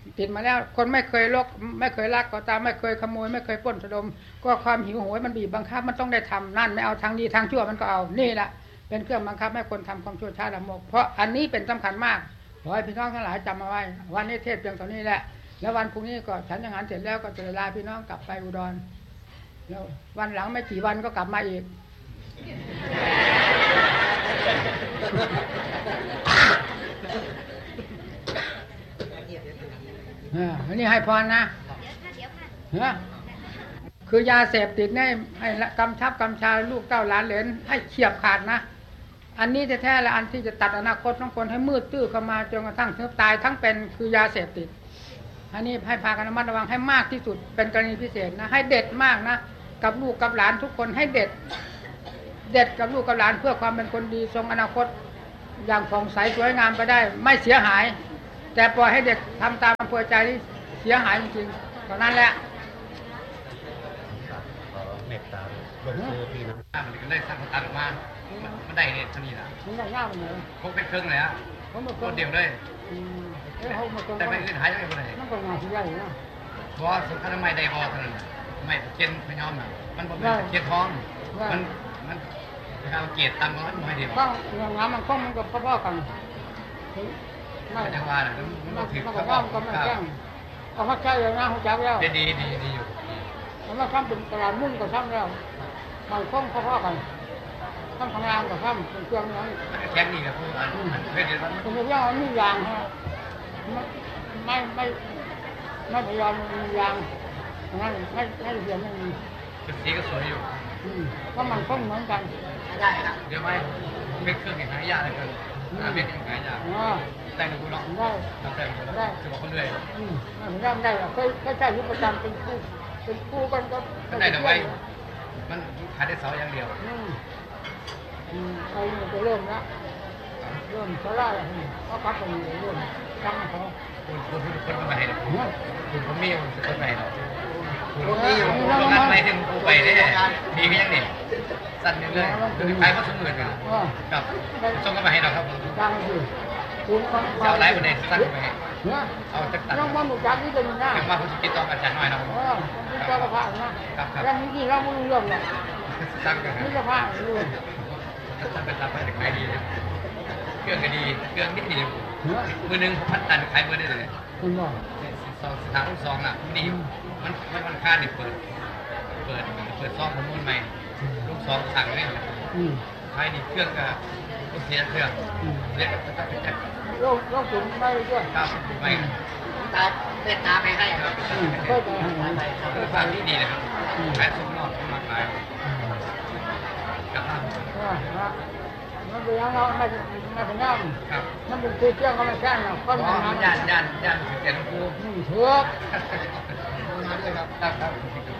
ติดมาแล้วคนไม่เคยลกไม่เคยลักก็ตามไม่เคยขโมยไม่เคยปล้นสะดมก็ความหิวโหยมันบีบบังคับมันต้องได้ทำนั่นไม่เอาทางดีทางชั่วมันก็เอานี่แหละเป็นเครื่องบังคับให้คนทำความชั่วช้าละโมกเพราะอันนี้เป็นสำคัญมากขอให้พี่น้องทั้งหลายจำเอาไว้วันนี้เทศเพียงเท่านี้แหละแล้ววันพรุ่งนี้ก็ฉันอย่างนั้นเสร็จแล้วก็จะลาพี่น้องกลับไปอุดรแล้ววันหลังไม่กี่วันก็กลับมาอีกอันนี้ให้พรนะคือยาเสพติดเนี่ยให้กำชับกำชาลูกเต้าหลานเหลนให้เฉียบขาดนะอันนี้แท้ๆและอันที่จะตัดอนาคตของคนให้มืดตื้อเข้ามาจนกระทั่งถึงตายทั้งเป็นคือยาเสพติดอันนี้ให้พากันระมัดระวังให้มากที่สุดเป็นกรณีพิเศษนะให้เด็ดมากนะกับลูกกับหลานทุกคนให้เด็ดเด็ดกับลูกกับหลานเพื่อความเป็นคนดีทรงอนาคตอย่างผ่องใสสวยงามไปได้ไม่เสียหายแต่ปล่อยให้เด็กทำตามอำเภอใจที่เสียหายจริงๆตอนนั้นแหละเมตตาลงตัวพี่นะมันก็ได้สร้างตัดออกมามันได้เนี่ยเท่านี้นะมันได้ยากเลยคงเป็นเครื่องเลยฮะตัวเดียวเลยแต่ไม่ขึ้นหายไม่เป็นไรมันก็งานที่ใหญ่นะเพราะสุขภาพไม่ได้พอเท่านั้นไม่เกียนไม่ยอมอ่ะมันบอกเป็นเกียนท้องมันมันเอาเกียรติตามมันไม่ดีหรอกก็งานมันคงมันก็พ่อๆกันไม่จังหวะน่ะมันถือเขาบอกก็ไม่แจ้งเอามาใช้เลยนะหัวจักแล้วดีดีดีดีอยู่เอามาทำเป็นตลาดมุ่งก็ทำแล้วมันคงพ่อๆกันทำทางล่างก็ทำเป็นเครื่องนั้นแค่นี้แหละพูดอันเพื่อนเดียวกันเป็นเรื่องมียางฮะไม่ไม่ไม่พยายามมียางงั้นไม่ไม่เสียไม่มีจุดสีก็สวยอยู่ก็มันคงเหมือนกันได้ครับเดี๋ยวไม่เป็นเครื่องหายากเลยกันเป็นหายากแต่งกูเนาะได้แต่งกูได้คือบอกคนเลยอืมได้ได้เคยเคยใช้ยุคประจำเป็นคู่เป็นคู่กันก็ได้แต่ไว้มันขายได้เสาอย่างเดียวอืมอืมใครจะเริ่มละเริ่มเขาล่าแล้วเขาพักกันอยู่เริ่มทำเขาคนคนคนคนไปไหนคุณผมมีคนไปไหนผมมีอยู่ตรงนั้นไปถึงกูไปได้ดีก็ยังเด็กสั่นอยู่เลยคือขายมาสมเหมือนกันกับส่งกันมาให้เราครับดังสิเจ้าไลฟ์วันนี้สั่งไปเอาจักรตัดน้องมันหนุจักนี่เป็นยังไงมาผมจะกินต่อกันจัดหน่อยนะอ๋อกินต่อกระเพาะนะครับแล้วนี่เราไม่รู้เรื่องหรอกสั่งกันนี่กระเพาะรู้สั่งกันตัดไปขายดีเครื่องก็ดีเครื่องนี่ดีมือหนึ่งพันตันขายมือได้เลยคุณบอกสองสถานลูกซองน่ะนี่มันมันมันค่าเนี่ยเปิดเปิดเปิดซองของมูลใหม่ลูกซองสั่งเลยขายดีเครื่องก็ก็เสียเครื่องเรียกก็ต้องเป็นโรคโรคจุ่มไปด้วยครับไปตาเป็นตาไปให้ครับก็ไปให้ความที่ดีนะครับขายส่งนอกมาขายกับท่านมันเป็นยังไงไม่ไม่เป็นยังมันเป็นตัวเชี่ยงก็ไม่แค่เนาะก็มันย่านย่านย่านเสียงกูเถื่อนมาด้วยครับครับครับ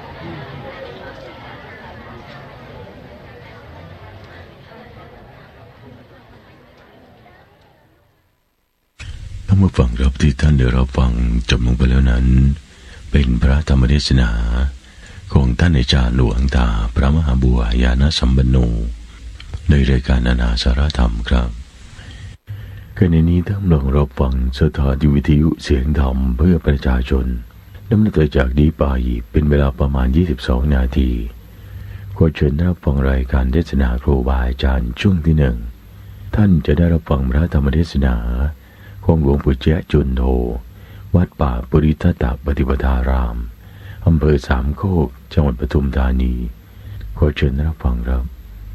ท่านผู้ฟังครับที่ท่านได้รับฟังจบลงไปแล้วนั้นเป็นพระธรรมเทศนาของท่านอาจารย์หลวงตาพระมหาบัวยานสัมปันโนในรายการนานาสาระธรรมครับขณะนี้ท่านกำลังรับฟังสถานีวิทยุเสียงธรรมเพื่อประชาชนดำเนินจากนี้ไปเป็นเวลาประมาณยี่สิบสองนาทีขอเชิญรับฟังรายการเทศนาครูบาอาจารย์ช่วงที่หนึ่งท่านจะได้รับฟังพระธรรมเทศนาของหลวงปู่แจ๊จุนโธวัดป่าปุริทัตตปฏิปทารามอำเภอสามโคกจังหวัดปทุมธานีขอเชิญรับฟังครับ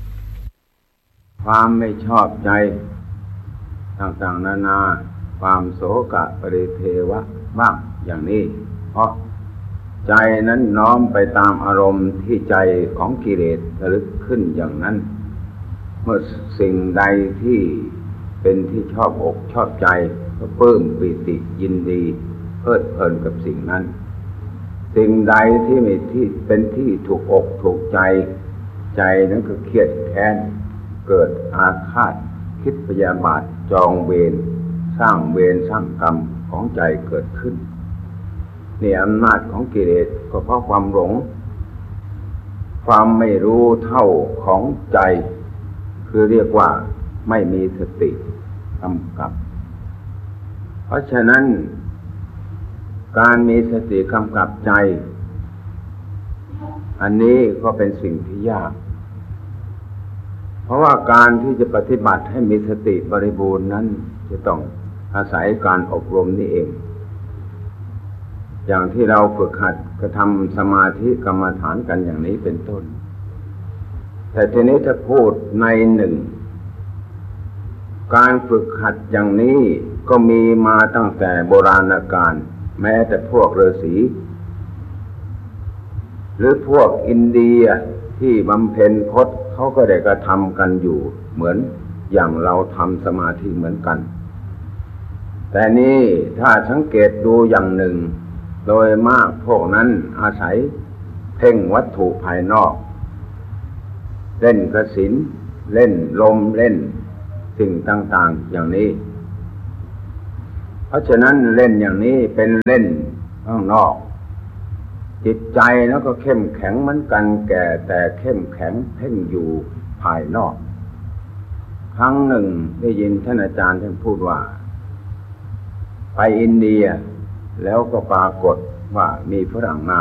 ความไม่ชอบใจต่างๆนานาความโศกะปริเทวะบ้างอย่างนี้เพราะใจนั้นน้อมไปตามอารมณ์ที่ใจของกิเลสระลึกขึ้นอย่างนั้นเมื่อสิ่งใดที่เป็นที่ชอบอกชอบใจก็ปลื้มปิติยินดีเพลิดเพลินกับสิ่งนั้นสิ่งใดที่ไม่ที่เป็นที่ถูกอกถูกใจใจนั้นก็เครียดแค้นเกิดอาฆาตคิดพยาบาทจองเวรสร้างเวรสร้างกรรมของใจเกิดขึ้นนี่อำนาจของกิเลสก็เพราะความหลงความไม่รู้เท่าของใจคือเรียกว่าไม่มีสติกำกับเพราะฉะนั้นการมีสติกำกับใจอันนี้ก็เป็นสิ่งที่ยากเพราะว่าการที่จะปฏิบัติให้มีสติบริบูรณ์นั้นจะต้องอาศัยการอบรมนี่เองอย่างที่เราฝึกหัดกระทำสมาธิกรรมฐานกันอย่างนี้เป็นต้นแต่ทีนี้จะพูดในหนึ่งการฝึกหัดอย่างนี้ก็มีมาตั้งแต่โบราณกาลแม้แต่พวกฤาษีหรือพวกอินเดียที่บำเพ็ญพจน์เขาก็ได้กระทำกันอยู่เหมือนอย่างเราทำสมาธิเหมือนกันแต่นี่ถ้าสังเกตดูอย่างหนึ่งโดยมากพวกนั้นอาศัยเพ่งวัตถุภายนอกเล่นกสิณเล่นลมเล่นสิ่งต่างๆอย่างนี้เพราะฉะนั้นเล่นอย่างนี้เป็นเล่นข้างนอกจิตใจแล้วก็เข้มแข็งเหมือนกันแก่แต่เข้มแข็งเพ่งอยู่ภายนอกครั้งหนึ่งได้ยินท่านอาจารย์ท่านพูดว่าไปอินเดียแล้วก็ปรากฏว่ามีฝรั่งมา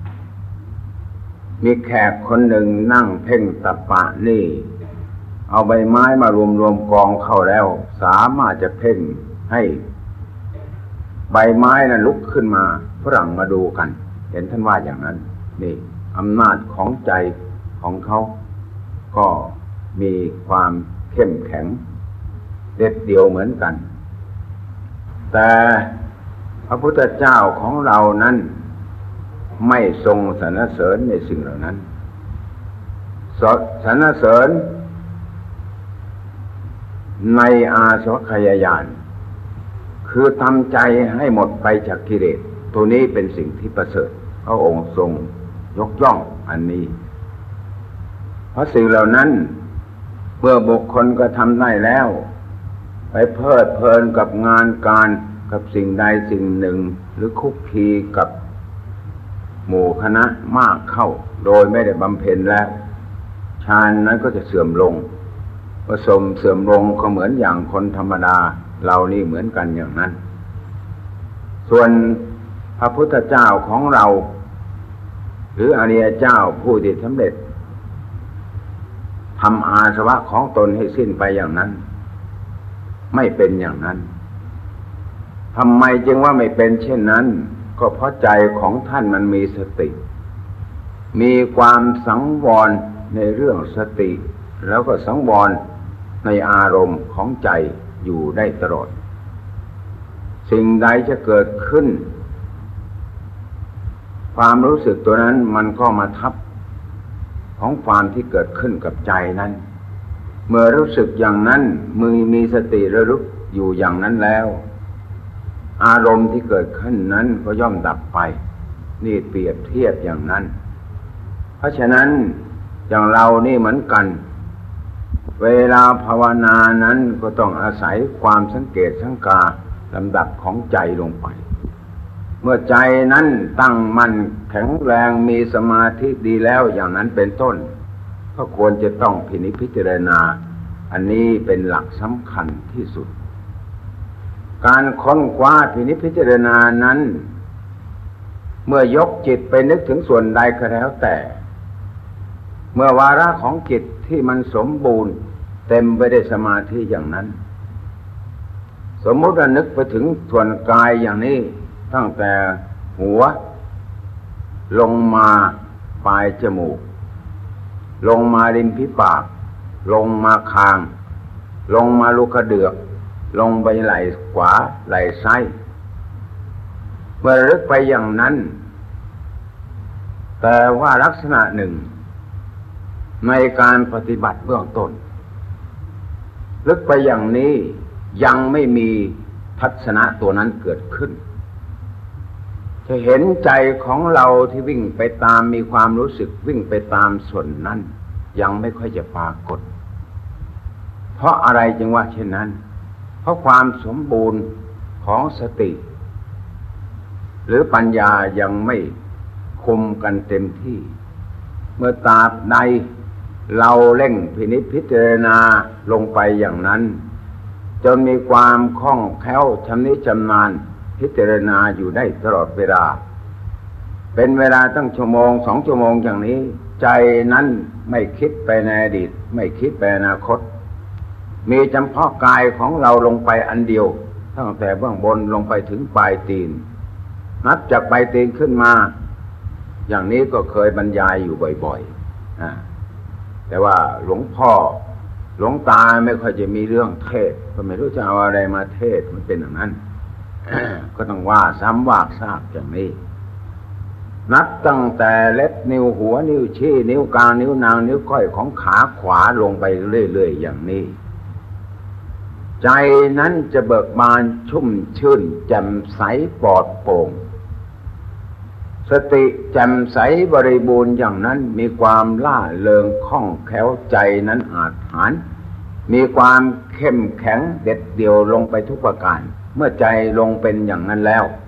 มีแขกคนหนึ่งนั่งเพ่งตปะนี่เอาใบไม้มารวมๆกองเข้าแล้วสามารถจะเพ่งให้ใบไม้นั้นลุกขึ้นมาฝรั่งมาดูกันเห็นท่านว่าอย่างนั้นนี่อำนาจของใจของเขาก็มีความเข้มแข็งเด็ดเดี่ยวเหมือนกันแต่พระพุทธเจ้าของเรานั้นไม่ทรงสรรเสริญในสิ่งเหล่านั้นสรรเสริญในอาสวัคยายานคือทำใจให้หมดไปจากกิเลสตัวนี้เป็นสิ่งที่ประเสริฐพระองค์ทรงยกย่องอันนี้เพราะสิ่งเหล่านั้นเมื่อบุคคลก็ทำได้แล้วไปเพลิดเพลินกับงานการกับสิ่งใดสิ่งหนึ่งหรือคุกคีกับหมู่คณะมากเข้าโดยไม่ได้บำเพ็ญแล้วฌานนั้นก็จะเสื่อมลงผสมเสื่อมลงก็เหมือนอย่างคนธรรมดาเรานี่เหมือนกันอย่างนั้นส่วนพระพุทธเจ้าของเราหรืออริยเจ้าผู้ที่สำเร็จทำอาสวะของตนให้สิ้นไปอย่างนั้นไม่เป็นอย่างนั้นทำไมจึงว่าไม่เป็นเช่นนั้นก็เพราะใจของท่านมันมีสติมีความสังวรในเรื่องสติแล้วก็สังวรในอารมณ์ของใจอยู่ได้ตลอดสิ่งใดจะเกิดขึ้นความรู้สึกตัวนั้นมันก็มาทับของความที่เกิดขึ้นกับใจนั้นเมื่อรู้สึกอย่างนั้นมือมีสติระลึกอยู่อย่างนั้นแล้วอารมณ์ที่เกิดขึ้นนั้นก็ย่อมดับไปนี่เปรียบเทียบอย่างนั้นเพราะฉะนั้นอย่างเรานี่เหมือนกันเวลาภาวนานั้นก็ต้องอาศัยความสังเกตสังกาลำดับของใจลงไปเมื่อใจนั้นตั้งมั่นแข็งแรงมีสมาธิดีแล้วอย่างนั้นเป็นต้นก็ควรจะต้องพินิจพิจารณาอันนี้เป็นหลักสำคัญที่สุดการค้นคว้าพินิจพิจารณานั้นเมื่อยกจิตไปนึกถึงส่วนใดก็แล้วแต่เมื่อวาระของจิตที่มันสมบูรณ์เต็มไปด้วยสมาธิอย่างนั้นสมมุติว่านึกไปถึงส่วนกายอย่างนี้ตั้งแต่หัวลงมาปลายจมูกลงมาริมฝีปากลงมาคางลงมาลูกกระเดือกลงไปไหล่ขวาไหล่ซ้ายเมื่อลึกไปอย่างนั้นแต่ว่าลักษณะหนึ่งในการปฏิบัติเบื้องต้นลึกไปอย่างนี้ยังไม่มีทัศนะตัวนั้นเกิดขึ้นจะเห็นใจของเราที่วิ่งไปตามมีความรู้สึกวิ่งไปตามส่วนนั้นยังไม่ค่อยจะปรากฏเพราะอะไรจึงว่าเช่นนั้นเพราะความสมบูรณ์ของสติหรือปัญญายังไม่คุมกันเต็มที่เมื่อตราบใดเราเร่งพินิจพิจารณาลงไปอย่างนั้นจนมีความคล่องแคล่วชำนิชำนาญพิจารณาอยู่ได้ตลอดเวลาเป็นเวลาตั้งชั่วโมงสองชั่วโมงอย่างนี้ใจนั้นไม่คิดไปในอดีตไม่คิดไปอนาคตมีเฉพาะกายของเราลงไปอันเดียวตั้งแต่เบื้องบนลงไปถึงปลายตีนนับจากปลายตีนขึ้นมาอย่างนี้ก็เคยบรรยายอยู่บ่อยๆอ่าแต่ว่าหลวงพ่อหลวงตาไม่ค่อยจะมีเรื่องเทศก็ไม่รู้จะเอาอะไรมาเทศมันเป็นอย่างนั้น ก็ต้องว่าซ้ำว่าซากอย่างนี้นับตั้งแต่เล็บนิ้วหัวนิ้วชี้นิ้วกลางนิ้วนางนิ้วก้อยของขาขวาลงไปเรื่อยๆอย่างนี้ใจนั้นจะเบิกบานชุ่มชื่นแจ่มใสปลอดโปร่งสติแจ่มใสบริบูรณ์อย่างนั้นมีความล่าเริงคล่องแคล่วใจนั้นอาจหาญมีความเข้มแข็งเด็ดเดี่ยวลงไปทุกประการเมื่อใจลงเป็นอย่างนั้นแล้ว